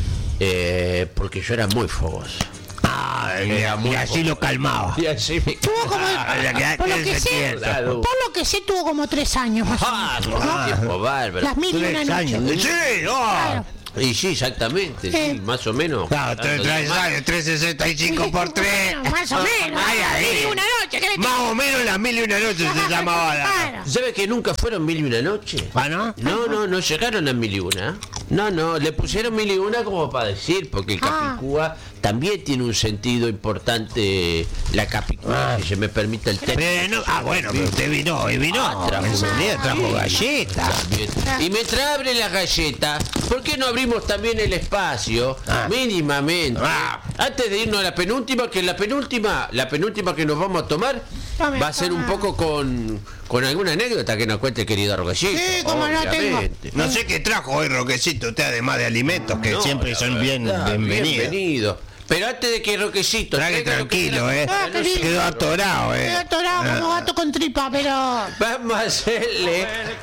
[SPEAKER 1] Eh, porque yo era muy fogoso.
[SPEAKER 2] Ah, y,
[SPEAKER 1] Era muy
[SPEAKER 2] y así lo calmaba.
[SPEAKER 1] Y así me...
[SPEAKER 4] Tuvo como,
[SPEAKER 2] Ah, ya que-
[SPEAKER 4] por lo
[SPEAKER 2] que
[SPEAKER 4] que
[SPEAKER 2] se
[SPEAKER 4] sé,
[SPEAKER 2] quieto.
[SPEAKER 1] Claro.
[SPEAKER 4] por lo que sé, tuvo como tres años más o
[SPEAKER 1] Ah,
[SPEAKER 4] menos.
[SPEAKER 1] no, tiempo bárbaro.
[SPEAKER 4] Las mil y una
[SPEAKER 2] Tres años.
[SPEAKER 4] noches.
[SPEAKER 2] Sí, oh.
[SPEAKER 4] Claro.
[SPEAKER 1] Y sí, exactamente,
[SPEAKER 4] Eh.
[SPEAKER 1] sí, más o menos.
[SPEAKER 2] Claro, tres, tres años, trescientos sesenta y cinco por tres.
[SPEAKER 4] Bueno, más o menos.
[SPEAKER 2] Ay, ay,
[SPEAKER 4] Mil y una noche, ¿qué le
[SPEAKER 2] Más o menos las mil y una noches se llamaba la.
[SPEAKER 4] Claro.
[SPEAKER 1] ¿Sabe que nunca fueron mil y una noche?
[SPEAKER 2] ¿Ah, no?
[SPEAKER 1] No, no, no llegaron a mil y una. No, no, le pusieron mil y una como para decir, porque el
[SPEAKER 4] Ah.
[SPEAKER 1] Capicúa también tiene un sentido importante, la Capicúa, si se me permite el término.
[SPEAKER 2] Pero no- ah, bueno, pero usted vino, y vino.
[SPEAKER 1] Ah, trajo.
[SPEAKER 2] Enseguida trajo galletas.
[SPEAKER 1] Bien. Y mientras abre la galleta, ¿por qué no abrimos también el espacio?
[SPEAKER 2] Ah.
[SPEAKER 1] Mínimamente.
[SPEAKER 2] Ah.
[SPEAKER 1] Antes de irnos a la penúltima, que la penúltima, la penúltima que nos vamos a tomar
[SPEAKER 4] Tome,
[SPEAKER 1] va a ser un
[SPEAKER 4] tome.
[SPEAKER 1] poco con, con alguna anécdota que nos cuente el querido Arroyito.
[SPEAKER 4] Sí, como no tengo.
[SPEAKER 1] obviamente.
[SPEAKER 2] No sé qué trajo hoy, Roquecito, usted además de alimentos, que
[SPEAKER 1] No,
[SPEAKER 2] siempre
[SPEAKER 1] la
[SPEAKER 2] son bien
[SPEAKER 1] verdad,
[SPEAKER 2] bienvenidos.
[SPEAKER 1] bienvenido. Pero antes de que Roquecito
[SPEAKER 2] Trague
[SPEAKER 1] traiga lo que
[SPEAKER 2] tranquilo,
[SPEAKER 1] quiera-
[SPEAKER 2] eh.
[SPEAKER 4] Ah, qué lindo.
[SPEAKER 2] Quedó atorado, eh.
[SPEAKER 4] Quedó atorado como gato con tripa, pero...
[SPEAKER 1] Vamos a hacerle,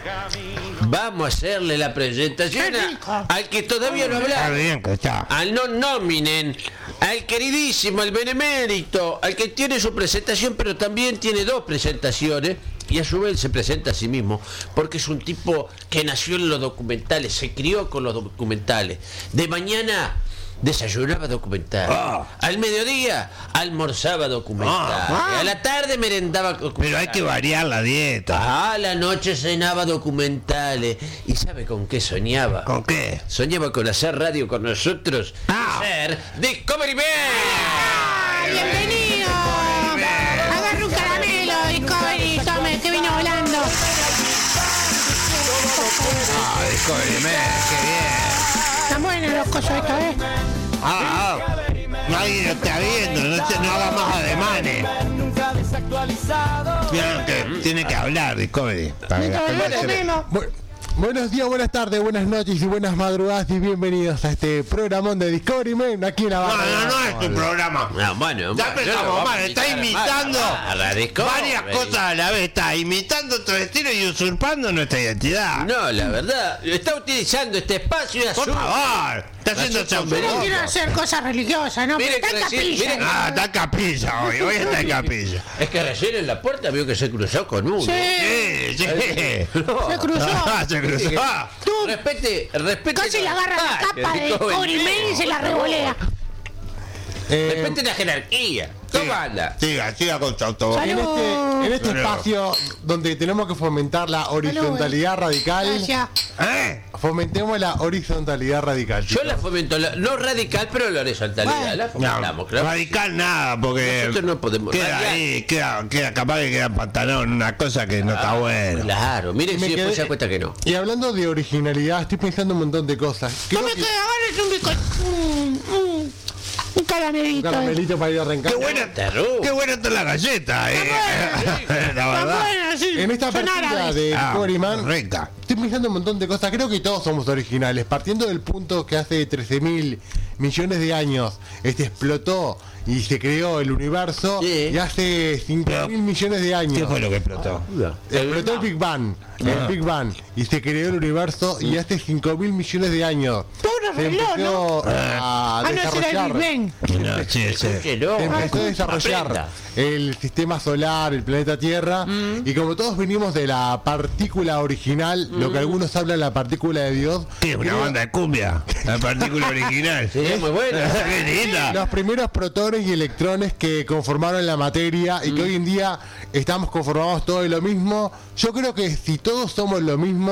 [SPEAKER 1] vamos a hacerle la presentación
[SPEAKER 4] Qué
[SPEAKER 1] a-
[SPEAKER 4] rico.
[SPEAKER 1] al que todavía no
[SPEAKER 2] Está
[SPEAKER 1] hablaba.
[SPEAKER 2] bien que está.
[SPEAKER 1] Al non nominen, al queridísimo, al benemérito, al que tiene su presentación, pero también tiene dos presentaciones, y a su vez se presenta a sí mismo, porque es un tipo que nació en los documentales, se crió con los documentales. De mañana desayunaba documental,
[SPEAKER 2] Ah.
[SPEAKER 1] al mediodía almorzaba documental,
[SPEAKER 2] Ah.
[SPEAKER 1] a la tarde merendaba documental.
[SPEAKER 2] Pero hay que variar la dieta.
[SPEAKER 1] A la noche cenaba documentales. ¿Y sabe con qué soñaba?
[SPEAKER 2] ¿Con qué?
[SPEAKER 1] Soñaba con hacer radio con nosotros.
[SPEAKER 2] Ah.
[SPEAKER 1] Y ser Discovery Man.
[SPEAKER 4] ¡Ah, bienvenido! Agarra un caramelo, Discovery, tome, que vino volando.
[SPEAKER 2] Ah, Discovery Man, qué bien.
[SPEAKER 4] Están buenos los cosos esta vez.
[SPEAKER 2] Ah, ah. Nadie lo está viendo, no, se, no haga más ademanes. Tiene que, tiene que hablar, Discovery. para que la
[SPEAKER 4] Mientras
[SPEAKER 2] gente
[SPEAKER 4] no
[SPEAKER 2] se-
[SPEAKER 4] tenemos.
[SPEAKER 5] Bu- buenos días, buenas tardes, buenas noches y buenas madrugadas y bienvenidos a este programón de Discovery Man aquí en la
[SPEAKER 2] No,
[SPEAKER 5] barra.
[SPEAKER 2] no, no es tu programa.
[SPEAKER 1] No, bueno,
[SPEAKER 2] Ya
[SPEAKER 1] bueno,
[SPEAKER 2] empezamos
[SPEAKER 1] vamos
[SPEAKER 2] mal,
[SPEAKER 1] a
[SPEAKER 2] está
[SPEAKER 1] invitar a
[SPEAKER 2] imitando
[SPEAKER 1] Mar- a la Discovery.
[SPEAKER 2] varias cosas a la vez, está imitando otro estilo y usurpando nuestra identidad.
[SPEAKER 1] No, la verdad, está utilizando este espacio y
[SPEAKER 2] Por
[SPEAKER 1] azul.
[SPEAKER 2] favor, está haciendo
[SPEAKER 1] Nació
[SPEAKER 2] ese
[SPEAKER 1] con
[SPEAKER 4] Yo no quiero hacer cosas religiosas, ¿no?
[SPEAKER 1] Mire
[SPEAKER 4] Pero está en
[SPEAKER 1] que recién-
[SPEAKER 4] capilla.
[SPEAKER 1] mire-
[SPEAKER 2] Ah, está en capilla hoy, hoy está en capilla.
[SPEAKER 1] Es que recién en la puerta vio que se cruzó con uno.
[SPEAKER 4] Sí,
[SPEAKER 2] Sí, sí.
[SPEAKER 1] No.
[SPEAKER 4] se cruzó.
[SPEAKER 2] Ah, se cruzó. Ah,
[SPEAKER 4] Tú
[SPEAKER 1] Respete, respete.
[SPEAKER 4] casi le agarra la
[SPEAKER 1] Ah,
[SPEAKER 4] capa de
[SPEAKER 1] Discovery
[SPEAKER 4] Discovery Man y se la revolea.
[SPEAKER 5] Eh,
[SPEAKER 1] Respete la jerarquía. Tómala.
[SPEAKER 2] Siga, siga con su auto.
[SPEAKER 5] en este, en este
[SPEAKER 2] Salud.
[SPEAKER 5] espacio donde tenemos que fomentar la horizontalidad radical,
[SPEAKER 4] Gracias.
[SPEAKER 2] ¿Eh?
[SPEAKER 5] fomentemos la horizontalidad radical.
[SPEAKER 1] Yo
[SPEAKER 5] chicos.
[SPEAKER 1] la fomento, la- no radical, pero la horizontalidad.
[SPEAKER 4] Bueno.
[SPEAKER 1] La
[SPEAKER 2] No,
[SPEAKER 1] fomentamos, claro.
[SPEAKER 2] radical nada, porque
[SPEAKER 1] Nosotros no podemos
[SPEAKER 2] queda
[SPEAKER 1] radiar.
[SPEAKER 2] ahí, queda, queda capaz que queda pantalón en una cosa que no está buena.
[SPEAKER 1] Claro, miren
[SPEAKER 5] Me
[SPEAKER 1] si después
[SPEAKER 5] quedé-
[SPEAKER 1] se da cuenta que no.
[SPEAKER 5] Y hablando de originalidad, estoy pensando un montón de cosas. Creo
[SPEAKER 4] No me
[SPEAKER 5] que
[SPEAKER 4] queda, agarres un bico... Un, un, un
[SPEAKER 5] un
[SPEAKER 4] caramelito.
[SPEAKER 5] caramelito para ir arrancando.
[SPEAKER 2] Qué buena,
[SPEAKER 1] Tarú.
[SPEAKER 2] qué buena está la galleta, eh. La
[SPEAKER 4] Está
[SPEAKER 2] verdad.
[SPEAKER 4] buena, sí.
[SPEAKER 5] En esta
[SPEAKER 4] Son
[SPEAKER 5] partida
[SPEAKER 4] árabes.
[SPEAKER 5] de
[SPEAKER 2] Ah,
[SPEAKER 5] Discovery Man,
[SPEAKER 2] rica.
[SPEAKER 5] estoy pensando un montón de cosas. Creo que todos somos originales. Partiendo del punto que hace trece mil millones de años este explotó y se creó el universo,
[SPEAKER 1] Sí.
[SPEAKER 5] y hace cinco mil millones de años
[SPEAKER 2] ¿Qué fue lo que explotó?
[SPEAKER 5] explotó el Big Bang, el Big Bang, y se creó el universo, y hace cinco mil millones de años
[SPEAKER 4] Pobre
[SPEAKER 5] se
[SPEAKER 4] reloj,
[SPEAKER 5] empezó a
[SPEAKER 4] Ah, no, ese era el
[SPEAKER 5] desarrollar.
[SPEAKER 4] Big Bang.
[SPEAKER 2] No, sí, sí.
[SPEAKER 1] Escúchelo.
[SPEAKER 5] Se empezó a
[SPEAKER 1] Aprenda.
[SPEAKER 5] desarrollar el sistema solar, el planeta Tierra, y como todos venimos de la partícula original, lo que algunos hablan la partícula de Dios,
[SPEAKER 2] ¿Qué es una
[SPEAKER 5] creo-
[SPEAKER 2] banda de cumbia? La partícula original.
[SPEAKER 1] Sí, muy buena.
[SPEAKER 2] Qué linda.
[SPEAKER 5] los primeros protones y electrones que conformaron la materia y que hoy en día estamos conformados todos de lo mismo. Yo creo que si todos somos lo mismo,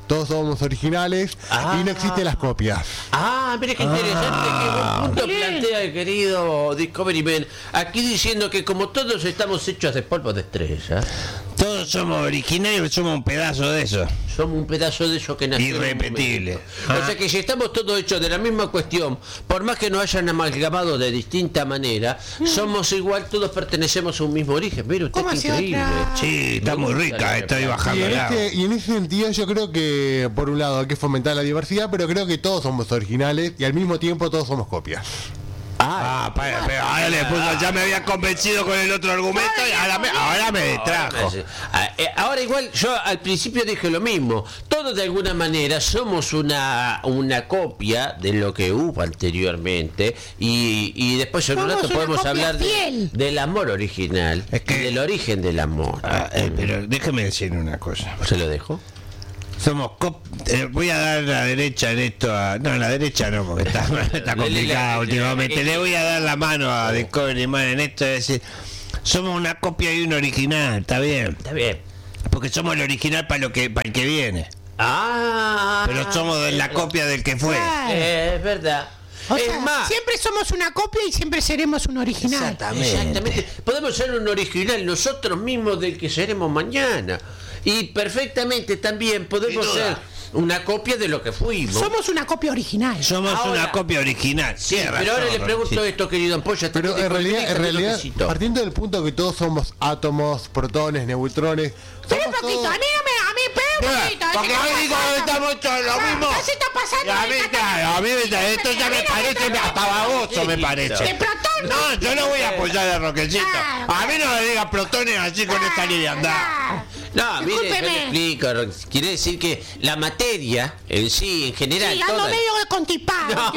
[SPEAKER 5] todos somos originales
[SPEAKER 1] Ah.
[SPEAKER 5] y no existen las copias.
[SPEAKER 1] Ah, mire qué interesante, qué buen punto plantea el querido Discovery Man. Aquí diciendo que como todos estamos hechos de polvo de estrella,
[SPEAKER 2] Todos somos originarios, somos un pedazo de eso.
[SPEAKER 1] somos un pedazo de eso que nació en un
[SPEAKER 2] Irrepetible.
[SPEAKER 1] momento. O sea que si estamos todos hechos de la misma cuestión, por más que nos hayan amalgamado de distinta manera, somos igual, todos pertenecemos a un mismo origen. Mire usted
[SPEAKER 4] ¿Cómo
[SPEAKER 1] qué
[SPEAKER 4] hace
[SPEAKER 1] increíble.
[SPEAKER 4] otra?
[SPEAKER 2] Sí, está muy rica, estoy bajando
[SPEAKER 5] Y en,
[SPEAKER 2] el agua.
[SPEAKER 5] este, y en ese sentido yo creo que por un lado hay que fomentar la diversidad, pero creo que todos somos originales y al mismo tiempo todos somos copias.
[SPEAKER 2] Ah, para, pero ahora le puso, ya me había convencido con el otro argumento y ahora me, ahora me distrajo.
[SPEAKER 1] Ah, eh, Ahora igual, yo al principio dije lo mismo. Todos de alguna manera somos una, una copia de lo que hubo anteriormente y, y después en un
[SPEAKER 4] Somos
[SPEAKER 1] rato
[SPEAKER 4] una
[SPEAKER 1] podemos
[SPEAKER 4] copia
[SPEAKER 1] hablar de-
[SPEAKER 4] fiel.
[SPEAKER 1] del amor original,
[SPEAKER 2] Es que-
[SPEAKER 1] y del origen del amor.
[SPEAKER 2] Ah, eh, pero déjeme decir una cosa.
[SPEAKER 1] ¿Se lo dejo?
[SPEAKER 2] Somos cop eh, voy a dar la derecha en esto a... No, la derecha no, porque está, está complicada últimamente. Le voy a dar la mano a Discovery Man en esto, es decir, somos una copia y un original, está bien.
[SPEAKER 1] Está bien.
[SPEAKER 2] Porque somos el original para lo que para el que viene.
[SPEAKER 1] Ah,
[SPEAKER 2] Pero somos de la copia del que fue.
[SPEAKER 1] eh, es verdad.
[SPEAKER 4] O
[SPEAKER 1] es
[SPEAKER 4] sea,
[SPEAKER 1] más,
[SPEAKER 4] siempre somos una copia y siempre seremos un original.
[SPEAKER 1] exactamente. Podemos ser un original nosotros mismos del que seremos mañana. Y perfectamente también podemos
[SPEAKER 2] Sin duda.
[SPEAKER 1] ser una copia de lo que fuimos.
[SPEAKER 4] Somos una copia original.
[SPEAKER 2] Somos
[SPEAKER 1] Ahora-
[SPEAKER 2] una copia original.
[SPEAKER 1] Sí,
[SPEAKER 2] Tiene
[SPEAKER 1] pero ahora
[SPEAKER 2] razón,
[SPEAKER 1] le pregunto
[SPEAKER 2] Roxy.
[SPEAKER 1] esto, querido Ampolla. hasta
[SPEAKER 5] Pero
[SPEAKER 1] que
[SPEAKER 5] en realidad,
[SPEAKER 1] desconecte
[SPEAKER 5] en
[SPEAKER 1] mi
[SPEAKER 5] realidad,
[SPEAKER 1] toquecito.
[SPEAKER 5] partiendo del punto que todos somos átomos, protones, neutrones,
[SPEAKER 4] Espera un
[SPEAKER 5] somos
[SPEAKER 4] poquito,
[SPEAKER 5] todos-
[SPEAKER 4] a mí no me... A mí, espera un poquito.
[SPEAKER 2] Porque
[SPEAKER 4] ¿qué
[SPEAKER 2] hoy
[SPEAKER 4] está
[SPEAKER 2] digo que
[SPEAKER 4] pasando?
[SPEAKER 2] estamos todos lo
[SPEAKER 4] Ah,
[SPEAKER 2] mismo.
[SPEAKER 4] ¿qué se está pasando?
[SPEAKER 2] Y a mí, claro, a mí me- esto ya me parece hasta baboso, me parece.
[SPEAKER 4] De protón.
[SPEAKER 2] No, yo no voy a apoyar a Roquecito. A mí no me digas protones así con esta liviandad.
[SPEAKER 4] Ah,
[SPEAKER 1] No, mire, yo le
[SPEAKER 4] Discúlpeme.
[SPEAKER 1] explico. Ro- Quiere decir que la materia en sí, en general,
[SPEAKER 4] Sí, ando
[SPEAKER 1] toda-
[SPEAKER 4] medio constipado.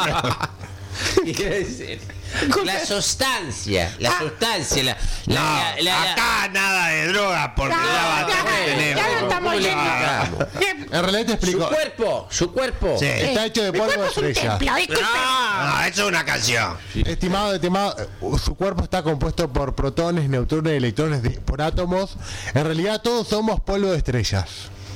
[SPEAKER 1] Quiere decir,
[SPEAKER 4] Disculpe.
[SPEAKER 1] la sustancia, la
[SPEAKER 4] Ah.
[SPEAKER 1] sustancia, la,
[SPEAKER 2] No,
[SPEAKER 1] la, la- la-
[SPEAKER 2] acá nada de drogas porque
[SPEAKER 4] Ah,
[SPEAKER 2] ya
[SPEAKER 4] ya,
[SPEAKER 2] bastante
[SPEAKER 4] ya
[SPEAKER 2] tenemos.
[SPEAKER 4] lo estamos
[SPEAKER 1] ¿Cómo le
[SPEAKER 4] yendo.
[SPEAKER 1] explicamos?
[SPEAKER 4] Eh,
[SPEAKER 5] En realidad te
[SPEAKER 1] su
[SPEAKER 5] explico.
[SPEAKER 1] cuerpo, su cuerpo.
[SPEAKER 2] Sí.
[SPEAKER 5] Está hecho de
[SPEAKER 4] Mi
[SPEAKER 5] polvo
[SPEAKER 4] cuerpo
[SPEAKER 5] de
[SPEAKER 4] es un
[SPEAKER 5] estrella.
[SPEAKER 4] templo, disculpe.
[SPEAKER 2] No, eso es una canción.
[SPEAKER 5] Estimado, estimado, eh, su cuerpo está compuesto por protones, neutrones, electrones, de- por átomos. En realidad todos somos polvo de estrellas.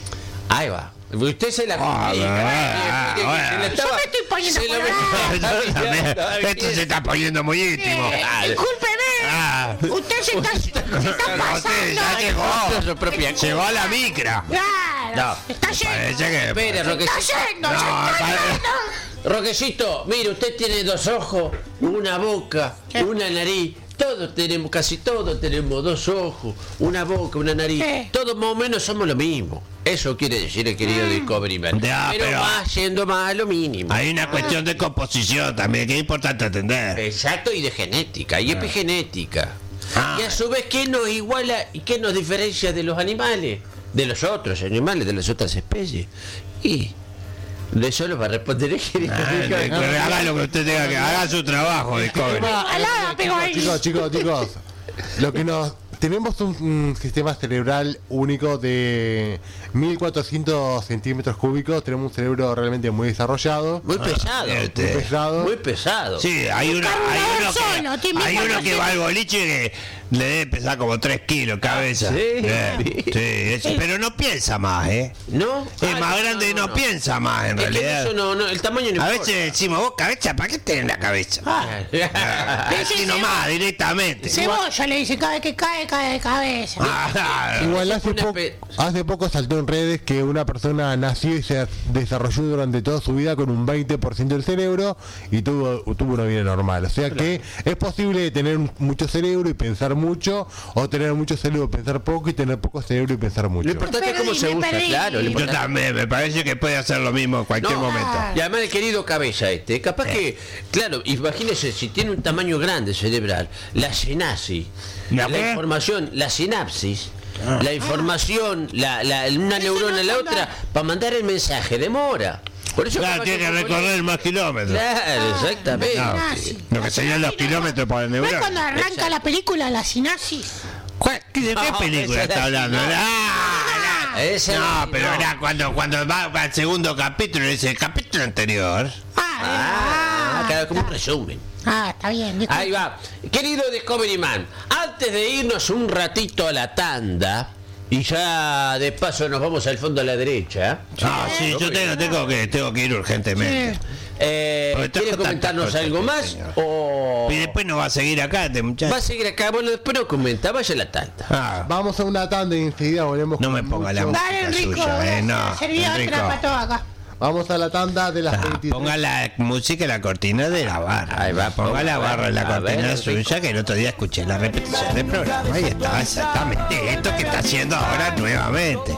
[SPEAKER 1] Ahí va. Usted se la
[SPEAKER 2] Ah,
[SPEAKER 1] complica.
[SPEAKER 2] ah,
[SPEAKER 1] Se la
[SPEAKER 2] ah,
[SPEAKER 1] estaba-
[SPEAKER 4] Yo me estoy poniendo
[SPEAKER 1] se la-
[SPEAKER 4] colorado.
[SPEAKER 2] Yo también. Esto se está poniendo muy íntimo.
[SPEAKER 4] Eh, discúlpeme.
[SPEAKER 2] Ah.
[SPEAKER 4] Usted se está, se está
[SPEAKER 2] No, usted
[SPEAKER 4] pasando.
[SPEAKER 2] ya llegó.
[SPEAKER 1] Su propia
[SPEAKER 2] Llegó a la micra.
[SPEAKER 4] Claro. Está
[SPEAKER 2] Parece
[SPEAKER 4] yendo.
[SPEAKER 2] que...
[SPEAKER 1] Espere,
[SPEAKER 4] Se está
[SPEAKER 1] Roquecito.
[SPEAKER 4] yendo.
[SPEAKER 2] No,
[SPEAKER 4] se está
[SPEAKER 2] para-
[SPEAKER 4] yendo.
[SPEAKER 1] Roquecito, mire, usted tiene dos ojos, una boca, una nariz. Todos tenemos, casi todos tenemos dos ojos, una boca, una nariz.
[SPEAKER 4] Sí.
[SPEAKER 1] Todos más o menos somos lo mismo. Eso quiere decir el querido Discovery Man.
[SPEAKER 2] Ya,
[SPEAKER 1] pero,
[SPEAKER 2] pero-
[SPEAKER 1] va yendo más a lo mínimo.
[SPEAKER 2] Hay una cuestión de composición también que es importante atender.
[SPEAKER 1] Exacto, y de genética, y epigenética.
[SPEAKER 2] Ah.
[SPEAKER 1] Y a su vez, ¿qué nos iguala y qué nos diferencia de los animales? De los otros animales, de las otras especies. Y de eso lo va a responder el querido
[SPEAKER 2] Ah,
[SPEAKER 1] Discovery
[SPEAKER 2] de-
[SPEAKER 1] Man.
[SPEAKER 2] que haga lo que usted tenga que haga su trabajo, Discovery.
[SPEAKER 4] Alada, pego ahí.
[SPEAKER 5] Chicos, chicos, chicos. Lo que nos tenemos un, un sistema cerebral único de mil cuatrocientos centímetros cúbicos. Tenemos un cerebro realmente muy desarrollado,
[SPEAKER 1] Muy pesado.
[SPEAKER 2] este,
[SPEAKER 5] muy pesado.
[SPEAKER 1] Muy pesado.
[SPEAKER 2] Sí, hay uno, hay uno
[SPEAKER 4] solo,
[SPEAKER 2] que,
[SPEAKER 4] Timmy,
[SPEAKER 2] hay uno
[SPEAKER 4] cuando
[SPEAKER 2] que
[SPEAKER 4] se-
[SPEAKER 2] va al boliche que le debe pesar como tres kilos cabeza.
[SPEAKER 1] Sí.
[SPEAKER 2] Eh, sí, es- pero no piensa más, ¿eh?
[SPEAKER 1] ¿No?
[SPEAKER 2] Es
[SPEAKER 1] Ah,
[SPEAKER 2] más grande y no, piensa más, en
[SPEAKER 1] Es que
[SPEAKER 2] realidad.
[SPEAKER 1] eso no, no, el tamaño no
[SPEAKER 2] A
[SPEAKER 1] importa.
[SPEAKER 2] veces decimos, vos cabeza, ¿para qué tenés la cabeza?
[SPEAKER 1] Ah.
[SPEAKER 2] Así nomás, directamente.
[SPEAKER 4] Cebolla le dice, cada vez que cae, cae de cabeza.
[SPEAKER 2] Ah,
[SPEAKER 5] Igual hace,
[SPEAKER 1] Una
[SPEAKER 5] po-
[SPEAKER 1] pe-
[SPEAKER 5] hace poco saltó en redes que una persona nació y se desarrolló durante toda su vida con un veinte por ciento del cerebro y tuvo, tuvo una vida normal. O sea que es posible tener mucho cerebro y pensar mucho, o tener mucho cerebro y pensar poco, y tener poco cerebro y pensar mucho.
[SPEAKER 1] Lo importante es cómo
[SPEAKER 4] Me
[SPEAKER 1] se
[SPEAKER 4] perdí,
[SPEAKER 1] usa,
[SPEAKER 4] me perdí.
[SPEAKER 1] claro. lo
[SPEAKER 2] yo
[SPEAKER 1] importante-
[SPEAKER 2] también, me parece que puede hacer lo mismo en cualquier
[SPEAKER 1] No.
[SPEAKER 2] momento.
[SPEAKER 1] Y además el querido cabeza este, capaz que, claro, imagínese si tiene un tamaño grande cerebral, la sinapsis,
[SPEAKER 2] ¿La
[SPEAKER 1] la
[SPEAKER 2] qué?
[SPEAKER 1] información, la sinapsis, la información, la, la, una neurona a la otra, para mandar el mensaje demora. Por eso
[SPEAKER 2] Claro,
[SPEAKER 1] capaz
[SPEAKER 2] tiene que
[SPEAKER 1] como-
[SPEAKER 2] recorrer más kilómetros.
[SPEAKER 1] Claro, exactamente.
[SPEAKER 2] No,
[SPEAKER 4] Ah,
[SPEAKER 2] sí.
[SPEAKER 4] sí.
[SPEAKER 2] Lo que serían los kilómetros para el
[SPEAKER 4] ¿Ves
[SPEAKER 2] neurón.
[SPEAKER 4] cuando arranca la película La Sinapsis?
[SPEAKER 2] ¿Cuál- ¿De qué
[SPEAKER 1] No,
[SPEAKER 2] película
[SPEAKER 1] esa
[SPEAKER 2] está
[SPEAKER 1] era-
[SPEAKER 2] hablando?
[SPEAKER 1] no.
[SPEAKER 2] Ah, la-
[SPEAKER 1] Esa
[SPEAKER 2] no,
[SPEAKER 1] era-
[SPEAKER 2] pero
[SPEAKER 1] no.
[SPEAKER 2] era cuando, cuando va al segundo capítulo, dice el capítulo anterior.
[SPEAKER 4] Ah,
[SPEAKER 1] Ah,
[SPEAKER 4] ah,
[SPEAKER 1] claro, como un resumen.
[SPEAKER 4] ah, está bien. disculpe.
[SPEAKER 1] Ahí va. Querido Discovery Man, antes de irnos un ratito a la tanda, Y ya de paso nos vamos al fondo a la derecha.
[SPEAKER 2] Ah, sí, yo tengo, tengo, que, tengo que ir urgentemente.
[SPEAKER 1] Eh,
[SPEAKER 2] Porque
[SPEAKER 1] ¿Quiere
[SPEAKER 2] tengo
[SPEAKER 1] comentarnos
[SPEAKER 2] tantas
[SPEAKER 1] algo
[SPEAKER 2] cosas,
[SPEAKER 1] más?
[SPEAKER 2] señor.
[SPEAKER 1] O...
[SPEAKER 2] Y después no va a seguir acá este muchacho.
[SPEAKER 1] Va a seguir acá, bueno, después no comenta, vaya a la tanda.
[SPEAKER 2] Ah,
[SPEAKER 5] Vamos a una tanda y enseguida volvemos.
[SPEAKER 2] no
[SPEAKER 5] con
[SPEAKER 2] me ponga la
[SPEAKER 5] mucho-
[SPEAKER 2] música
[SPEAKER 4] Dale, Enrico,
[SPEAKER 2] suya, eh, no,
[SPEAKER 4] serví
[SPEAKER 2] Enrico.
[SPEAKER 4] otra para todo acá.
[SPEAKER 5] Vamos a la tanda de las
[SPEAKER 2] Ah,
[SPEAKER 5] veintitrés.
[SPEAKER 2] ponga la música en la cortina de la barra.
[SPEAKER 1] Ahí va,
[SPEAKER 2] ponga
[SPEAKER 1] ponga,
[SPEAKER 2] la barra en la
[SPEAKER 1] a ver,
[SPEAKER 2] cortina
[SPEAKER 1] Enrico.
[SPEAKER 2] suya, que el otro día escuché la repetición del programa. Ahí está, exactamente esto que está haciendo ahora nuevamente.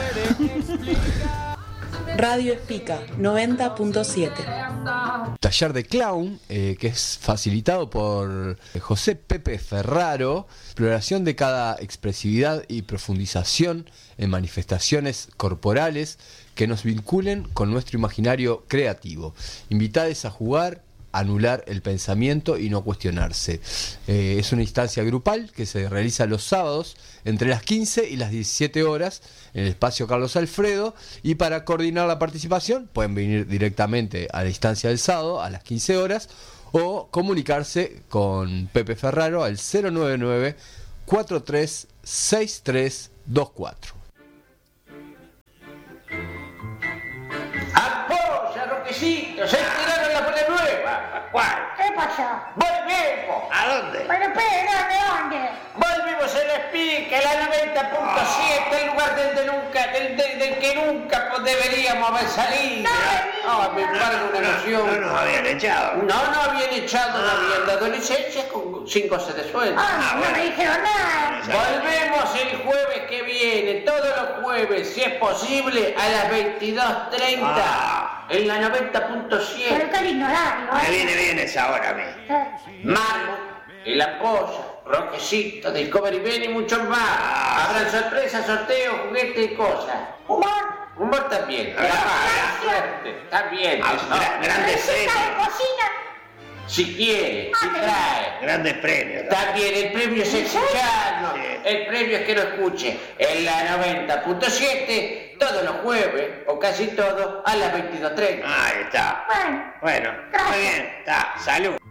[SPEAKER 6] Radio Espica noventa punto siete.
[SPEAKER 7] Taller de clown, eh, que es facilitado por José Pepe Ferraro, exploración de cada expresividad y profundización en manifestaciones corporales que nos vinculen con nuestro imaginario creativo. Invitades a jugar, anular el pensamiento y no cuestionarse. Eh, es una instancia grupal que se realiza los sábados entre las quince y las diecisiete horas en el espacio Carlos Alfredo, y para coordinar la participación pueden venir directamente a la instancia del sábado a las quince horas o comunicarse con Pepe Ferraro al cero nueve nueve, cuatro tres seis tres dos cuatro.
[SPEAKER 1] ¡Apoya, Roquecito! ¡Se tiraron la bola nueva! ¿Cuál?
[SPEAKER 4] ¿Qué pasó?
[SPEAKER 1] ¡Volvemos!
[SPEAKER 2] ¿A dónde?
[SPEAKER 4] Pero espera, ¿de dónde?
[SPEAKER 1] Volvimos a la Espica, la noventa punto siete, el lugar del, de nunca, del, del, del que nunca pues, deberíamos haber salido. Ah, me embarga una emoción.
[SPEAKER 2] No nos habían echado.
[SPEAKER 1] No, no habían echado, no habían dado licencia con sin goce de sueldo.
[SPEAKER 4] Ah, no me dijeron nada.
[SPEAKER 1] Volvemos el jueves que viene, todos los jueves, si es posible, a las veintidós treinta,
[SPEAKER 2] Ah.
[SPEAKER 1] en la noventa punto
[SPEAKER 4] Pero
[SPEAKER 1] siete.
[SPEAKER 4] qué lindo horario,
[SPEAKER 2] Me
[SPEAKER 4] ¿eh?
[SPEAKER 2] viene bien esa hora a mí.
[SPEAKER 1] Marmo, El Ampolla, Roquecito, Discovery Ben y muchos más. Habrán sorpresas, sorteos, juguetes y cosas.
[SPEAKER 4] Humor,
[SPEAKER 1] Humor también. La suerte, también.
[SPEAKER 2] Ah,
[SPEAKER 1] eso.
[SPEAKER 2] gra- grandes
[SPEAKER 4] receta de
[SPEAKER 2] premios.
[SPEAKER 4] cocina.
[SPEAKER 1] Si quiere, si trae.
[SPEAKER 2] Grandes premios.
[SPEAKER 1] También el premio es escucharnos.
[SPEAKER 2] Sí.
[SPEAKER 1] El premio es que lo escuche en la noventa punto siete todos los jueves, o casi todos, a las veintidós treinta.
[SPEAKER 2] Ahí está.
[SPEAKER 4] Bueno,
[SPEAKER 2] Bueno, muy bien. Está. Salud.